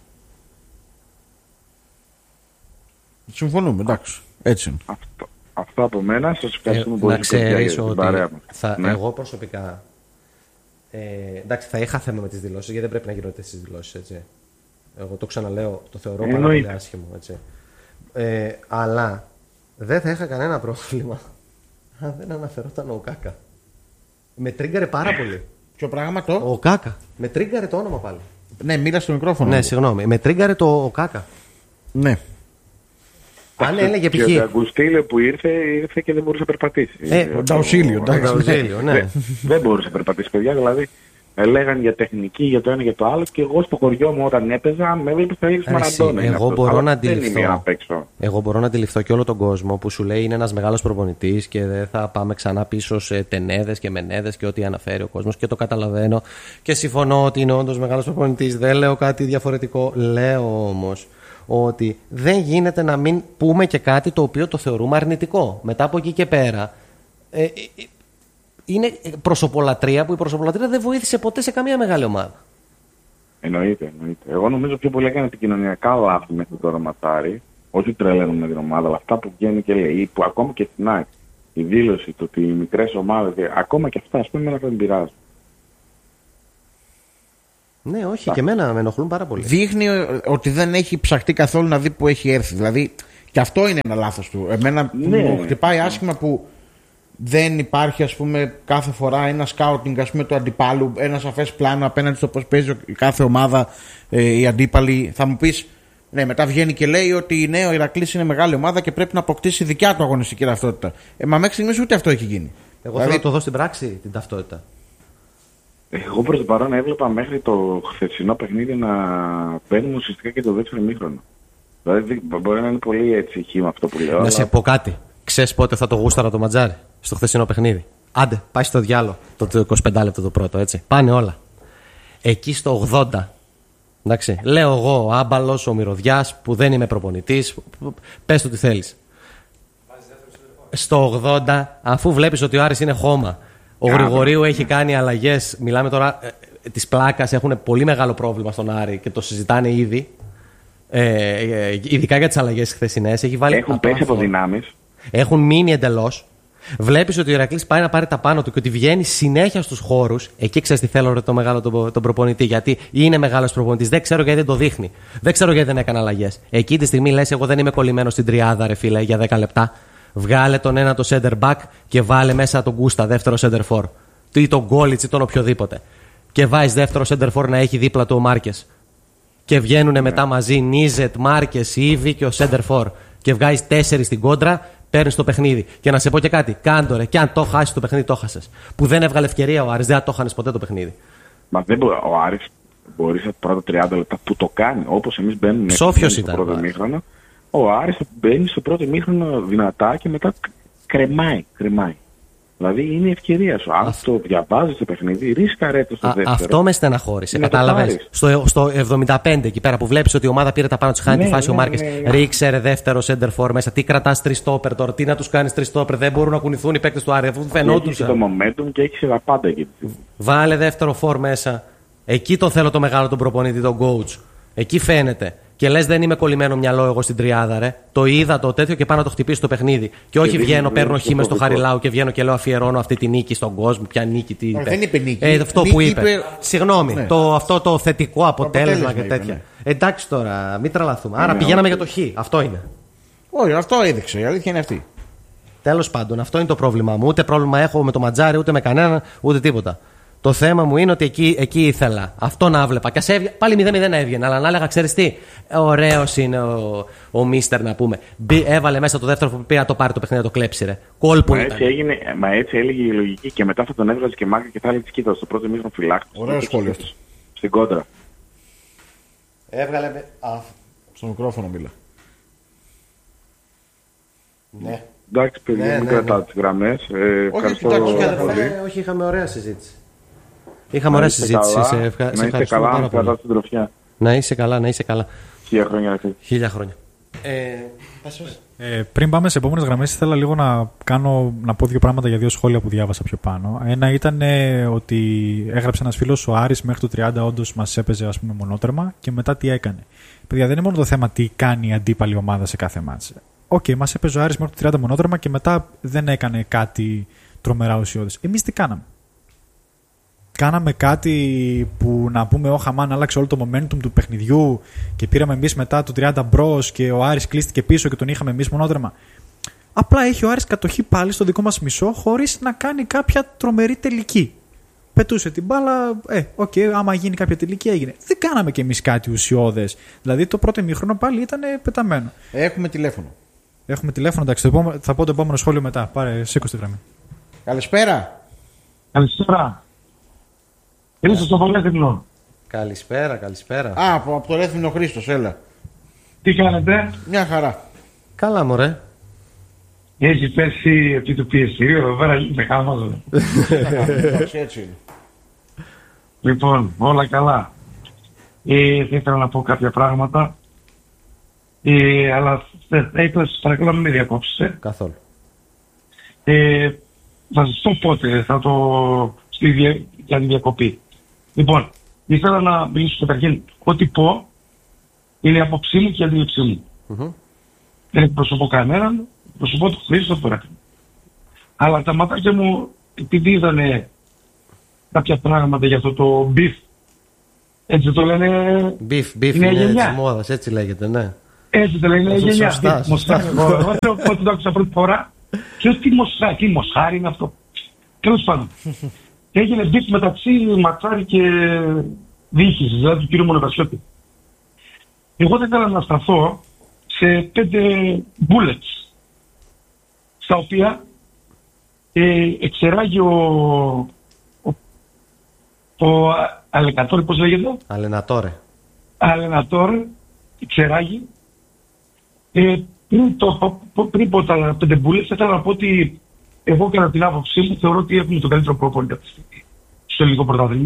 Συμφωνούμε, εντάξει. Έτσι. Αυτό, αυτό από μένα. Σας ευχαριστούμε ε, πολύ. Να ξέρεις ότι θα, ναι. εγώ προσωπικά ε, εντάξει, θα είχα θέμα με τις δηλώσεις, γιατί δεν πρέπει να γίνονται τις δηλώσεις, έτσι. Εγώ το ξαναλέω, το θεωρώ πάρα πολύ άσχημο, έτσι. Ε, αλλά δεν θα είχα κανένα πρόβλημα αν δεν αναφερόταν ο Οκάκα. Με τρίγκαρε πάρα πολύ. Ποιο πράγμα το? Ο Κάκα. Με τρίγκαρε το όνομα πάλι. Ναι, μίλα στο μικρόφωνο. Ναι, συγγνώμη. Με τρίγκαρε το Κάκα. Ναι. Αν έλεγε π.χ. Και ο Αγκουστήλιο που ήρθε, ήρθε και δεν μπορούσε να περπατήσει. Ε, ο Νταουσίλιο. Ναι. Δεν μπορούσε να περπατήσει, παιδιά. Δηλαδή, λέγανε για τεχνική, για το ένα και το άλλο. Και εγώ στο χωριό μου όταν έπαιζα, με έβλεπε στα ίδια Μαραντόνα. Εγώ μπορώ να αντιληφθώ. Εγώ μπορώ να αντιληφθώ και όλο τον κόσμο που σου λέει είναι ένας μεγάλος προπονητής και δεν θα πάμε ξανά πίσω σε τενέδες και μενέδες και ό,τι αναφέρει ο κόσμος. Και το καταλαβαίνω και συμφωνώ ότι είναι όντως μεγάλος προπονητής. Δεν λέω κάτι διαφορετικό. Λέω όμως ότι δεν γίνεται να μην πούμε και κάτι το οποίο το θεωρούμε αρνητικό. Μετά από εκεί και πέρα. Ε, είναι προσωπολατρία που η προσωπολατρία δεν βοήθησε ποτέ σε καμία μεγάλη ομάδα. Εννοείται, εννοείται. Εγώ νομίζω πιο πολύ έκανε επικοινωνιακά λάθη μέχρι τώρα Ματσάρη όχι τρελαίνουν την ομάδα, αλλά αυτά που βγαίνει και λέει, που ακόμα και στην ΑΕΚ, η δήλωση του ότι οι μικρές ομάδες, ακόμα και αυτά, ας πούμε, εμένα δεν πειράζει. Ναι, όχι, και εμένα με ενοχλούν πάρα πολύ. Δείχνει ότι δεν έχει ψαχτεί καθόλου να δει που έχει έρθει. Δηλαδή, και αυτό είναι ένα λάθος του. Εμένα Ναι. μου χτυπάει άσχημα που δεν υπάρχει, ας πούμε, κάθε φορά ένα σκάουτινγκ, ας πούμε, του αντιπάλου, ένα σαφές πλάνο απέναντι στο πώς παίζει κάθε ομάδα, ε, οι αντίπαλοι. Θα μου πεις, ναι, μετά βγαίνει και λέει ότι ναι, ο Ηρακλής είναι μεγάλη ομάδα και πρέπει να αποκτήσει δικιά του αγωνιστική ταυτότητα. Ε, μα μέχρι στιγμής ούτε αυτό έχει γίνει. Εγώ Δηλαδή- θέλω να το δω στην πράξη την ταυτότητα. Εγώ προς το παρόν έβλεπα μέχρι το χθεσινό παιχνίδι να μπαίνουμε ουσιαστικά και το δεύτερο ημίχρονο. Δηλαδή μπορεί να είναι πολύ έτσι χύμα αυτό που λέω. Να αλλά... σε πω κάτι. Ξέρεις πότε θα το γούσταρα το Ματζάρι στο χθεσινό παιχνίδι? Άντε, πάει στο διάλογο το είκοσι πέντε λεπτό το πρώτο, έτσι. Πάνε όλα. Εκεί στο ογδόντα. Εντάξει, λέω εγώ, ο Άμπαλος, ο Μυρωδιάς, που δεν είμαι προπονητής, πες το τι θέλεις. Στο ογδόντα, αφού βλέπεις ότι ο Άρης είναι χώμα, ο Γρηγορίου έχει κάνει αλλαγές, μιλάμε τώρα ε, της πλάκας, έχουν πολύ μεγάλο πρόβλημα στον Άρη και το συζητάνε ήδη. Ε, ε, ειδικά για τις αλλαγές χθεσινές. Έχει βάλει Έχουν πέσει από απάνθρωπο. δυνάμεις. Έχουν μείνει εντελώς. Βλέπεις ότι ο Ηρακλής πάει να πάρει τα πάνω του και ότι βγαίνει συνέχεια στους χώρους. Εκεί ξέρεις τι θέλω, ρε, το μεγάλο τον, τον προπονητή. Γιατί είναι μεγάλος προπονητής. Δεν ξέρω γιατί δεν το δείχνει. Δεν ξέρω γιατί δεν έκανε αλλαγές. Εκεί τη στιγμή λες: εγώ δεν είμαι κολλημένος στην τριάδα, ρε φίλε, για δέκα λεπτά. Βγάλε τον ένα το center back και βάλε μέσα τον Γκούστα, δεύτερο center for. Ή τον Γκόλιτς ή τον οποιοδήποτε. Και βάζει δεύτερο center for να έχει δίπλα του ο Μάρκες. Και βγαίνουν μετά μαζί Νίζετ, Μάρκες, Ήβη και ο center for. Και βγάζει τέσσερις στην κόντρα. Παίρνει το παιχνίδι. Και να σε πω και κάτι. Κάντορε, και αν το χάσει το παιχνίδι, το χάσε. Που δεν έβγαλε ευκαιρία ο Άρης, δεν το χάνει ποτέ το παιχνίδι. Μα δεν μπορεί, ο Άρης μπορεί στα πρώτα τριάντα λεπτά που το κάνει, όπως εμείς μπαίνουμε Ψόφιος στο ήταν πρώτο ο Άρης. ημίχρονο. Ο Άρης μπαίνει στο πρώτο ημίχρονο δυνατά και μετά κρεμάει. κρεμάει. Δηλαδή είναι η ευκαιρία σου. Αν Αυτό. το διαβάζει το παιχνίδι, ρίσκαρε το στο Α, δεύτερο. αυτό με στεναχώρησε. Να το Κατάλαβε. πάρεις. Στο, στο εβδομήντα πέντε εκεί πέρα που βλέπει ότι η ομάδα πήρε τα πάνω τη, χάνει Ναι, τη φάση ναι, ο Μάρκες. ναι, ναι. Ρίξε ρε δεύτερο center for μέσα. Τι κρατά τρει στόπερ τώρα, τι να του κάνει τρει στόπερ. Δεν μπορούν να κουνηθούν οι παίκτε του Άρη, αφού Έχει φαινόντουσαν. το momentum και έχει τα πάντα εκεί. Βάλε δεύτερο for μέσα. Εκεί το θέλω το μεγάλο τον προπονητή, τον coach. Εκεί φαίνεται. Και λες δεν είμαι κολλημένο μυαλό εγώ στην τριάδα, ρε. Το είδα το τέτοιο και πάω να το χτυπήσω το παιχνίδι. Και όχι δείχνει, βγαίνω, παίρνω δείχνει χήμε στο το φοβικό. Χαριλάου και βγαίνω και λέω αφιερώνω αυτή τη νίκη στον κόσμο. Ποια νίκη, τι είπε. δεν είπε νίκη. Ε, αυτό Νίκη που είπε. είπε- Συγγνώμη, Ναι. το, αυτό το θετικό αποτέλεσμα, αποτέλεσμα και είπε, τέτοια. ναι. Εντάξει τώρα, μην τρελαθούμε. Άρα Ναι, πηγαίναμε όχι. για το χ. Αυτό είναι. Όχι, αυτό έδειξε. Η αλήθεια είναι αυτή. Τέλος πάντων, αυτό είναι το πρόβλημά μου. Ούτε πρόβλημα έχω με το Ματζάρι, ούτε με κανέναν, ούτε τίποτα. Το θέμα μου είναι ότι εκεί, εκεί ήθελα. Αυτό να βλέπα. Και ας έβγε- πάλι μηδέν μηδέν έβγαινε. Αλλά να έλεγα, ξέρεις τι, ωραίος είναι ο, ο Μίστερ να πούμε. Μπή, έβαλε μέσα το δεύτερο που πήρε να το πάρει το παιχνίδι, να το κλέψει, ρε. Κόλπο Μα ήταν. έτσι, έγινε, μα έτσι έλεγε η λογική και μετά θα τον έβγαζε και μάκρυ και θα έλεγε κοίτα στο πρώτο μήχρονο φυλάκτη. Ωραίο σχόλιο αυτό. Στην κόντρα. Έβγαλε. με- Α, Στο μικρόφωνο μίλα. ναι. Εντάξει, παιδιά, Ναι, μην ναι, κρατάω ναι. τις γραμμές. Ε, ευχαριστώ κοιτάξτε, Όχι, πολύ. αδερφέ, όχι, είχαμε ωραία συζήτηση. Είχαμε Να ωραία είστε συζήτηση. καλά, Σε, ευχα... να σε είστε ευχαριστούμε καλά, πάρα να πολύ. κρατάω την τροφιά. Να είσαι καλά, να είσαι καλά. Χίλια χρόνια να ξέρεις. Χίλια χρόνια. Ε, πες. Ε, πριν πάμε σε επόμενες γραμμές, ήθελα λίγο να, κάνω, να πω δύο πράγματα για δύο σχόλια που διάβασα πιο πάνω. Ένα ήταν ε, ότι έγραψε ένας φίλος ο Άρης μέχρι το τριάντα όντως μας έπαιζε ας πούμε μονότερμα και μετά τι έκανε. Παιδιά, δεν είναι μόνο το θέμα τι κάνει η αντίπαλη ομάδα σε κάθε μάτς. Οκ, okay, μας έπαιζε ο Άρης μέχρι το τριάντα μονότερμα και μετά δεν έκανε κάτι τρομερά ουσιώδες. Εμείς τι κάναμε? Κάναμε κάτι που να πούμε όχι αμάν άλλαξε όλο το momentum του παιχνιδιού και πήραμε εμείς μετά το τριάντα μπρος και ο Άρης κλείστηκε πίσω και τον είχαμε εμείς μονόδρεμα. Απλά έχει ο Άρης κατοχή πάλι στο δικό μας μισό χωρίς να κάνει κάποια τρομερή τελική. Πετούσε την μπάλα, ε, οκ, okay, άμα γίνει κάποια τελική έγινε. Δεν κάναμε κι εμείς κάτι ουσιώδες. Δηλαδή το πρώτο ημίχρονο πάλι ήταν πεταμένο. Έχουμε τηλέφωνο. Έχουμε τηλέφωνο, εντάξει, το επόμενο, θα πω το επόμενο σχόλιο μετά. Πάρε, σήκω στη γραμμή. Καλησπέρα. Καλησπέρα. Είναι στο Πολύτεχνο. Καλησπέρα, καλησπέρα. Α, από, από το Ρέθμινο Χρήστος, έλα. Τι κάνετε? Μια χαρά. Καλά, μωρέ. Έχει πέσει επί του πιεστηρίου εδώ πέρα, με χάμαζο. Εντάξει, έτσι είναι. Λοιπόν, όλα καλά. Ε, θα ήθελα να πω κάποια πράγματα. Ε, αλλά θα ήθελα σας παρακαλώ μην με διακόψετε. Καθόλου. Ε, θα σας πω πότε θα το στη δια, για τη διακοπή. Λοιπόν, ήθελα να μιλήσω καταρχήν. Ό,τι πω είναι η άποψή μου και η αντίληψή μου. Mm-hmm. δεν εκπροσωπώ κανέναν, εκπροσωπώ το Χρήστο τώρα. Αλλά τα ματάκια μου, επειδή είδανε κάποια πράγματα για αυτό το μπιφ, έτσι το λένε. Μπιφ, μπιφ είναι, είναι της μόδας, έτσι λέγεται, ναι. Έτσι το λένε, είναι γενιά. Σωστά, σωστά. Εγώ το άκουσα πρώτη φορά και λέω τι μοσχάρι, τι μοσχάρι είναι αυτό. Τέλος πάντων. Έγινε μπιφ μεταξύ Ματσάρη και διοίκησης, δηλαδή του κ. Μονοπασιώτη. Εγώ δεν ήθελα να σταθώ σε πέντε bullets, στα οποία ε, εξεράγει ο, ο, ο Αλενατόρε, πώς λέγεται? Αλενατόρε. Αλενατόρε, εξεράγει. Ε, πριν, το, πριν πω τα πέντε bullets, ήθελα να πω ότι εγώ κατά την άποψή μου θεωρώ ότι έχουμε το καλύτερο προπονητή στο ελληνικό πρωτάθλημα.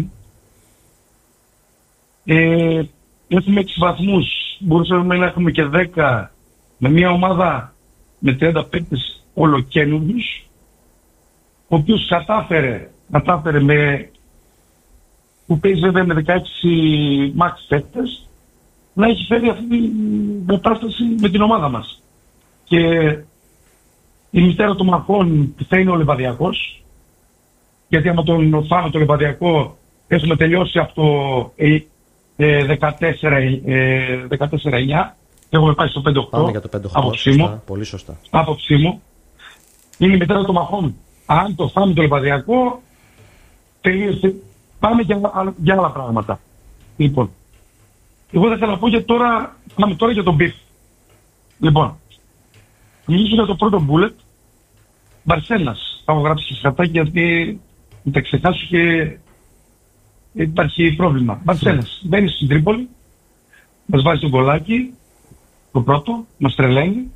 Ε, έχουμε έξι βαθμούς, μπορούσαμε να έχουμε και δέκα, με μια ομάδα με τριάντα παίκτες ολοκαίνουργους, ο οποίος κατάφερε, κατάφερε με, που παίζει βέβαια με δεκαέξι max παίκτες, να έχει φέρει αυτή την κατάσταση με την ομάδα μας. Και η μητέρα των μαχών θα είναι ο Λεβαδιακός, γιατί άμα τον φάμε το Λεβαδιακό έχουμε τελειώσει από το ε, δεκατέσσερα εννιά, έχουμε πάει στο πέντε οκτώ. Πάμε για το πέντε οκτώ, άποψή σωστά, μου. πολύ σωστά. Άποψή μου. Είναι η μητέρα των μαχών. Αν το φάμε το Λεβαδιακό, τελείωσε. Πάμε για, για άλλα πράγματα. Λοιπόν, εγώ δεν θέλω να πω για τώρα, πάμε τώρα για τον μπιφ. Λοιπόν, μιλήσω για το πρώτο bullet, Μπαρσένας. Θα έχω γράψει και σκατάκι γιατί θα τα ξεχάσω και υπάρχει πρόβλημα. Μπαρσένας. Μπαίνει στην Τρίπολη, μας βάζει τον γκολάκι, το πρώτο, μας τρελαίνει.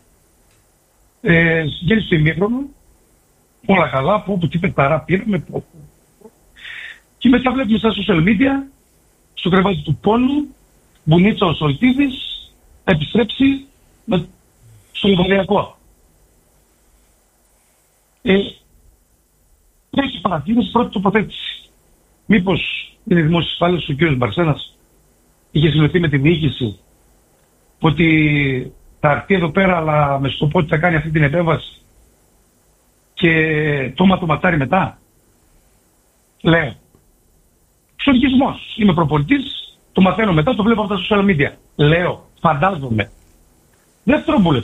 Ε, Βγαίνει στο ημίχρονο, όλα καλά, που τι πεταρά πήραμε, που, που, που. Και μετά βλέπουμε στα social media, στο κρεβάτι του πόνου, Μπουνίτσα ο Σολτίδης, επιστρέψει με, στο Λεβαδιακό. Ε, έχει παρατήρηση, πρώτη τοποθέτηση. Μήπως είναι δημόσιος ασφάλειας ο κ. Μπαρσένας είχε συνοηθεί με τη διοίκηση ότι θα έρθει εδώ πέρα, αλλά με σκοπό ότι θα κάνει αυτή την επέμβαση και το το ματάρει μετά. Λέω. Ξοργισμός. Είμαι προπονητής, το μαθαίνω μετά, το βλέπω από τα social media. Λέω. Φαντάζομαι. Δεύτερο μπουλετ.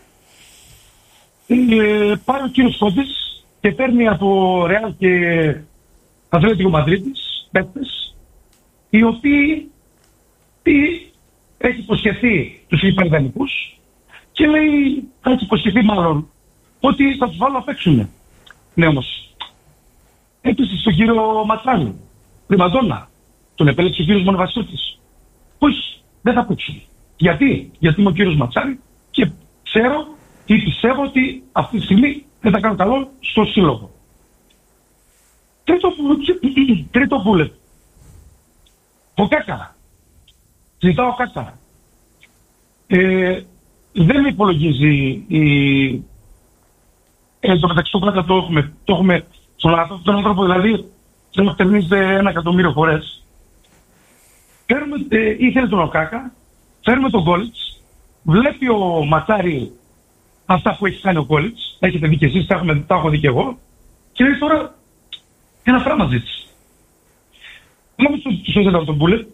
Ε, πάει ο κύριος Φώτης και παίρνει από Ρεάλ και Ατλέτικο Μαδρίτης παίκτες, οι οποίοι τι, έχει υποσχεθεί τους υπερδανικούς και λέει, θα έχει υποσχεθεί μάλλον ότι θα τους βάλω να παίξουν. Ναι, όμως έπεσε στον κύριο Ματσάνη, πριμαντόνα, τον επέλεξε ο κύριος Μονοβασιώτης. Όχι, δεν θα παίξουν. Γιατί? Γιατί είμαι ο κύριος Ματσάνη και ξέρω ή πιστεύω ότι αυτή τη στιγμή δεν θα κάνω καλό στο σύλλογο. Τρίτο, τρίτο bullet. Ο Κάκα. Ζητάω ο Κάκα. Ε, δεν υπολογίζει η... Ε, το μεταξύ του Κάκα το έχουμε, το έχουμε στον άνθρωπο, τον άνθρωπο δηλαδή δεν εκτερνίζεται ένα εκατομμύριο φορές. Φέρουμε, ε, ήθελε τον Οκάκα, φέρουμε τον Κόλιτς, βλέπει ο Ματσάρη αυτά που έχει κάνει ο Κόλιτς, έχετε δει και εσείς, τα, έχουμε, τα έχω δει και εγώ, και λέει τώρα ένα πράγμα ζήτησε. Πάμε στο σώζεται από τον Μπούλετ,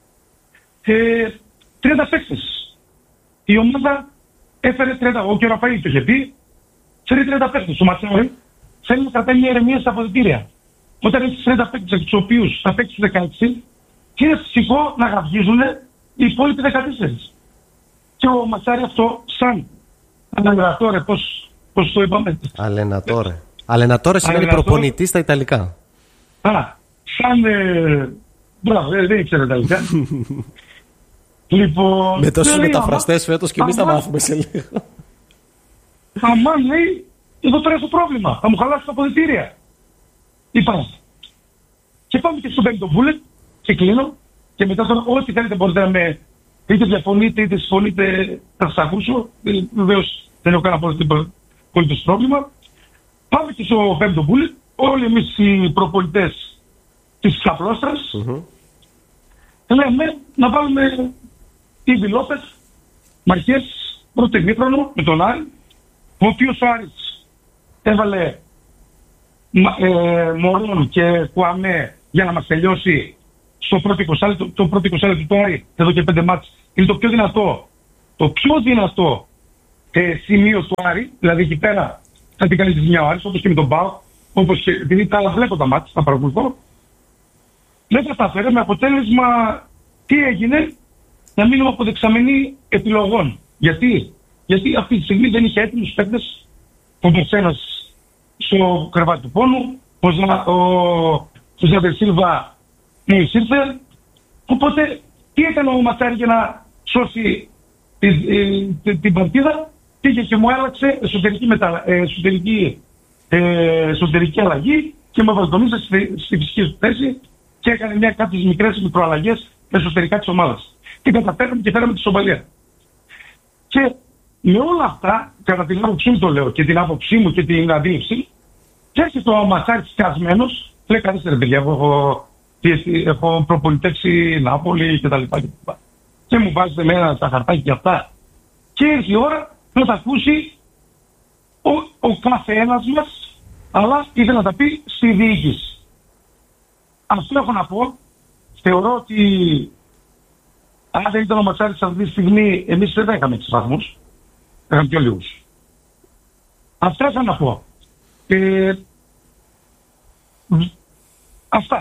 ε, τριάντα παίκτες. Η ομάδα έφερε τριάντα, ο κ. Ραφαήλ το είχε πει, φέρει τριάντα παίκτες. Ο Ματσάρη θέλει να κρατάει μια ηρεμία στα αποδυτήρια. Όταν έχει τριάντα παίκτες από τους οποίους θα παίξουν δεκαέξι, και είναι φυσικό να γαυγίζουν οι υπόλοιποι δεκατέσσερα. Και ο Ματσάρη αυτό σαν Αλενατόρε, πώς, πώς το είπαμε. Αλενατόρε. Αλενατόρε σημαίνει προπονητή στα Ιταλικά. Α, σαν... Ε, μπράβο, ε, δεν ήξερα Ιταλικά. Λοιπόν... Με τόσους μεταφραστές φέτος και εμείς θα μάθουμε σε λίγο. Αμάν, λέει, εδώ πέρα το πρόβλημα. Θα μου χαλάσει τα αποδυτήρια. Είπα. Και πάμε και στο πέμπτο bullet και κλείνω. Και μετά τώρα, ό,τι θέλετε μπορείτε να με... είτε διαφωνείτε είτε συμφωνείτε, θα σας ακούσω. Βεβαίως δεν έχω κανένα απολύτως πρόβλημα. Πάμε και στο πέμπτο bullet. Όλοι εμείς οι προπονητές της Ξαπλώστρας mm-hmm. λέμε να βάλουμε Ήβι Λόπες, Μαρχές, πρώτο ημίχρονο με τον Άρη, ο οποίος ο Άρης έβαλε ε, Μωρόν και Κουαμέ για να μας τελειώσει στο πρώτο είκοσι λεπτό. Το πρώτο είκοσι λεπτό του Άρη, εδώ και πέντε μάτς, είναι το πιο δυνατό, το πιο δυνατό ε, σημείο του Άρη, δηλαδή εκεί πέρα θα την κάνει τη ζημιά ο Άρης, όπως και με τον ΠΑΟΚ, όπως και, επειδή τα άλλα βλέπω τα μάτς, τα παρακολουθώ, δεν θα τα φέρε με αποτέλεσμα τι έγινε, να μείνουμε από δεξαμενή επιλογών. Γιατί? Γιατί αυτή τη στιγμή δεν είχε έτοιμους παίκτες, ο Μερσένας στο κρεβάτι του πόνου, ο Ζαντερ Σίλβα μόλις ήρθε. Οπότε τι έκανε ο Ματσάρη για να σώσει την, την, την παρτίδα? Πήγε και μου άλλαξε εσωτερική, μετα, εσωτερική, ε, εσωτερική αλλαγή και με βαλτονίσε στη, στη φυσική του θέση και έκανε μια κάποιες μικρές μικροαλλαγές εσωτερικά της ομάδας. Και καταφέραμε και φέραμε τη σοβαλία. Και με όλα αυτά, κατά την άποψή μου το λέω και την άποψή μου και την αντίληψη, και έρχεται ο Ματσάρης σκασμένος, λέει καθίστε ρε παιδιά, εγώ έχω, έχω προπολιτεύσει Νάπολη κτλ. Και, και μου βάζετε μένα τα χαρτάκια και αυτά. Και ήρθε η ώρα να τα ακούσει ο, ο κάθε ένας μας, αλλά ήθελε να τα πει στη διοίκηση. Αυτό έχω να πω. Θεωρώ ότι αν δεν ήταν ο Ματσάρης αυτή τη στιγμή, εμείς δεν θα είχαμε έξι βαθμούς. Είχαμε πιο λίγους. Αυτά θα να πω. Ε, αυτά.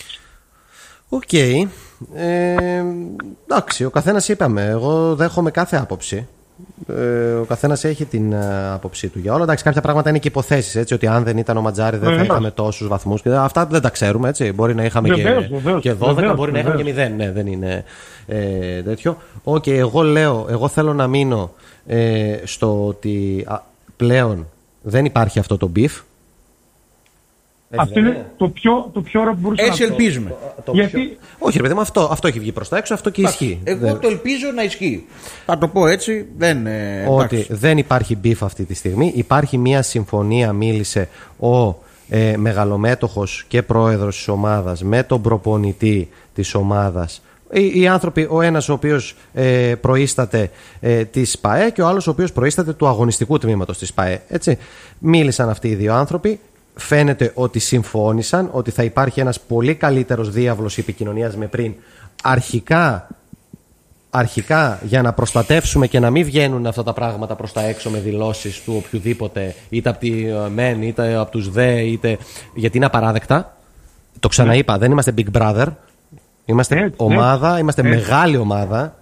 Οκ. Okay. Ε, εντάξει, ο καθένας είπαμε. Εγώ δέχομαι κάθε άποψη. Ε, ο καθένας έχει την ε, άποψή του για όλα. Εντάξει, κάποια πράγματα είναι και υποθέσεις. Έτσι, ότι αν δεν ήταν ο Ματζάρη δεν θα είχαμε τόσους βαθμούς. Αυτά δεν τα ξέρουμε. Έτσι. Μπορεί να είχαμε βεβαίως, και, βεβαίως, και δώδεκα, βεβαίως, μπορεί βεβαίως. να είχαμε και μηδέν. Ναι, δεν είναι ε, τέτοιο. Οκ, okay, εγώ λέω, εγώ θέλω να μείνω ε, στο ότι α, πλέον δεν υπάρχει αυτό το beef. Αυτό είναι το πιο, το πιο ωραίο που μπορούσα Έτσι να πω. ελπίζουμε. Το, το Γιατί... πιο... Όχι, ρε παιδί μου, αυτό, αυτό έχει βγει προς τα έξω, αυτό και ισχύει. Εγώ δεν... το ελπίζω να ισχύει. Θα το πω έτσι. Δεν, ε, ότι εντάξει. δεν υπάρχει beef αυτή τη στιγμή. Υπάρχει μια συμφωνία, μίλησε ο ε, μεγαλομέτωχος και πρόεδρος της ομάδας με τον προπονητή της ομάδας. Οι, οι άνθρωποι, ο ένας ο οποίος ε, προείσταται ε, της ΠΑΕ και ο άλλος ο οποίος προείσταται του αγωνιστικού τμήματος της ΠΑΕ. Έτσι. Μίλησαν αυτοί οι δύο άνθρωποι. Φαίνεται ότι συμφώνησαν ότι θα υπάρχει ένας πολύ καλύτερος διάβλος επικοινωνίας με πριν. Αρχικά, αρχικά για να προστατεύσουμε και να μην βγαίνουν αυτά τα πράγματα προς τα έξω με δηλώσεις του οποιοδήποτε, είτε από τη ΜΕΝ, είτε από τους ΔΕ, είτε... γιατί είναι απαράδεκτα. Το ξαναείπα, δεν είμαστε Big Brother. Είμαστε έτσι, ομάδα, έτσι, είμαστε έτσι. μεγάλη ομάδα.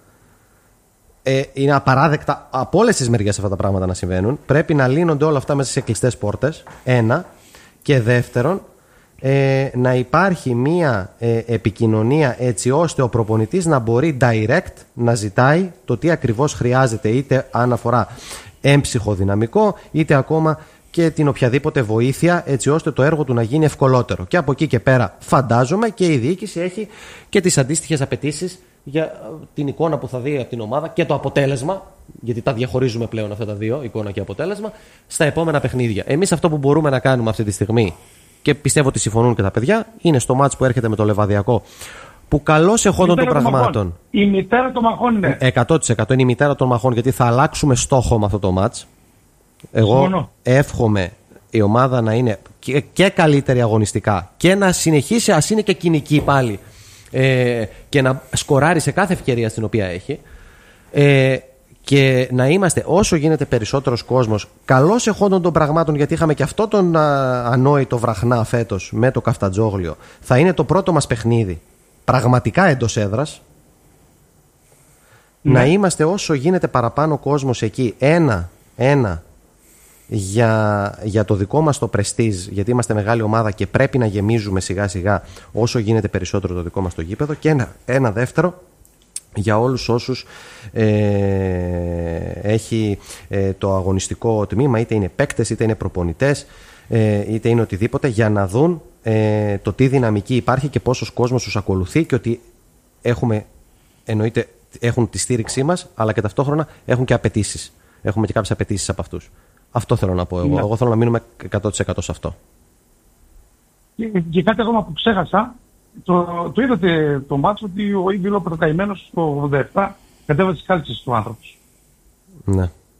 Ε, είναι απαράδεκτα από όλες τις μεριές αυτά τα πράγματα να συμβαίνουν. Πρέπει να λύνονται όλα αυτά μέσα σε κλειστές πόρτες. Ένα. Και δεύτερον, ε, να υπάρχει μία ε, επικοινωνία έτσι ώστε ο προπονητής να μπορεί direct να ζητάει το τι ακριβώς χρειάζεται, είτε αν αφορά έμψυχο δυναμικό, είτε ακόμα και την οποιαδήποτε βοήθεια, έτσι ώστε το έργο του να γίνει ευκολότερο. Και από εκεί και πέρα φαντάζομαι και η διοίκηση έχει και τις αντίστοιχες απαιτήσεις για την εικόνα που θα δει από την ομάδα και το αποτέλεσμα, γιατί τα διαχωρίζουμε πλέον αυτά τα δύο, εικόνα και αποτέλεσμα, στα επόμενα παιχνίδια. Εμείς αυτό που μπορούμε να κάνουμε αυτή τη στιγμή, και πιστεύω ότι συμφωνούν και τα παιδιά, είναι στο μάτς που έρχεται με το Λεβαδιακό, που καλώς εχόντων των πραγμάτων. Η μητέρα των μαχών είναι. εκατό τοις εκατό είναι η μητέρα των μαχών, γιατί θα αλλάξουμε στόχο με αυτό το μάτς. Εγώ Συμφωνώ. εύχομαι η ομάδα να είναι και, και καλύτερη αγωνιστικά και να συνεχίσει, ας είναι και κοινική πάλι, ε, και να σκοράρει σε κάθε ευκαιρία στην οποία έχει, ε, και να είμαστε όσο γίνεται περισσότερος κόσμος καλώς εχόντων των πραγμάτων, γιατί είχαμε και αυτό τον α, ανόητο βραχνά φέτος με το Καφτατζόγλιο. Θα είναι το πρώτο μας παιχνίδι πραγματικά εντός έδρας. Ναι. Να είμαστε όσο γίνεται παραπάνω κόσμος εκεί. Ένα, ένα για, για το δικό μας το πρεστίζ, γιατί είμαστε μεγάλη ομάδα και πρέπει να γεμίζουμε σιγά σιγά όσο γίνεται περισσότερο το δικό μας το γήπεδο, και ένα, ένα δεύτερο για όλους όσους ε, έχει ε, το αγωνιστικό τμήμα, είτε είναι παίκτες, είτε είναι προπονητές, ε, είτε είναι οτιδήποτε, για να δουν ε, το τι δυναμική υπάρχει και πόσος κόσμος τους ακολουθεί, και ότι έχουμε, εννοείται, έχουν τη στήριξή μας, αλλά και ταυτόχρονα έχουν και απαιτήσεις. Έχουμε και κάποιες απαιτήσεις από αυτούς. Αυτό θέλω να πω εγώ. Ναι. Εγώ θέλω να μείνουμε εκατό τοις εκατό σε αυτό. Και, και κάτι ακόμα που ξέχασα, το, το είδατε το μάτσο ότι ο Ήβιλο πρωτοκαημένος στο ογδόντα επτά κατέβασε τις κάλτσες του άνθρωπου. Ναι.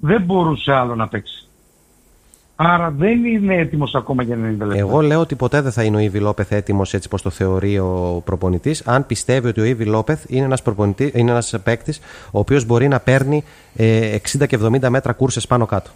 δεν μπορούσε άλλο να παίξει. Άρα δεν είναι έτοιμος ακόμα για ενενήντα λεπτά. Εγώ λέω ότι ποτέ δεν θα είναι ο Ήβι Λόπεθ έτοιμος έτσι πως το θεωρεί ο προπονητής, αν πιστεύει ότι ο Ήβι Λόπεθ είναι ένας, είναι ένας παίκτης ο οποίος μπορεί να παίρνει ε, εξήντα και εβδομήντα μέτρα κούρσες πάνω κάτω.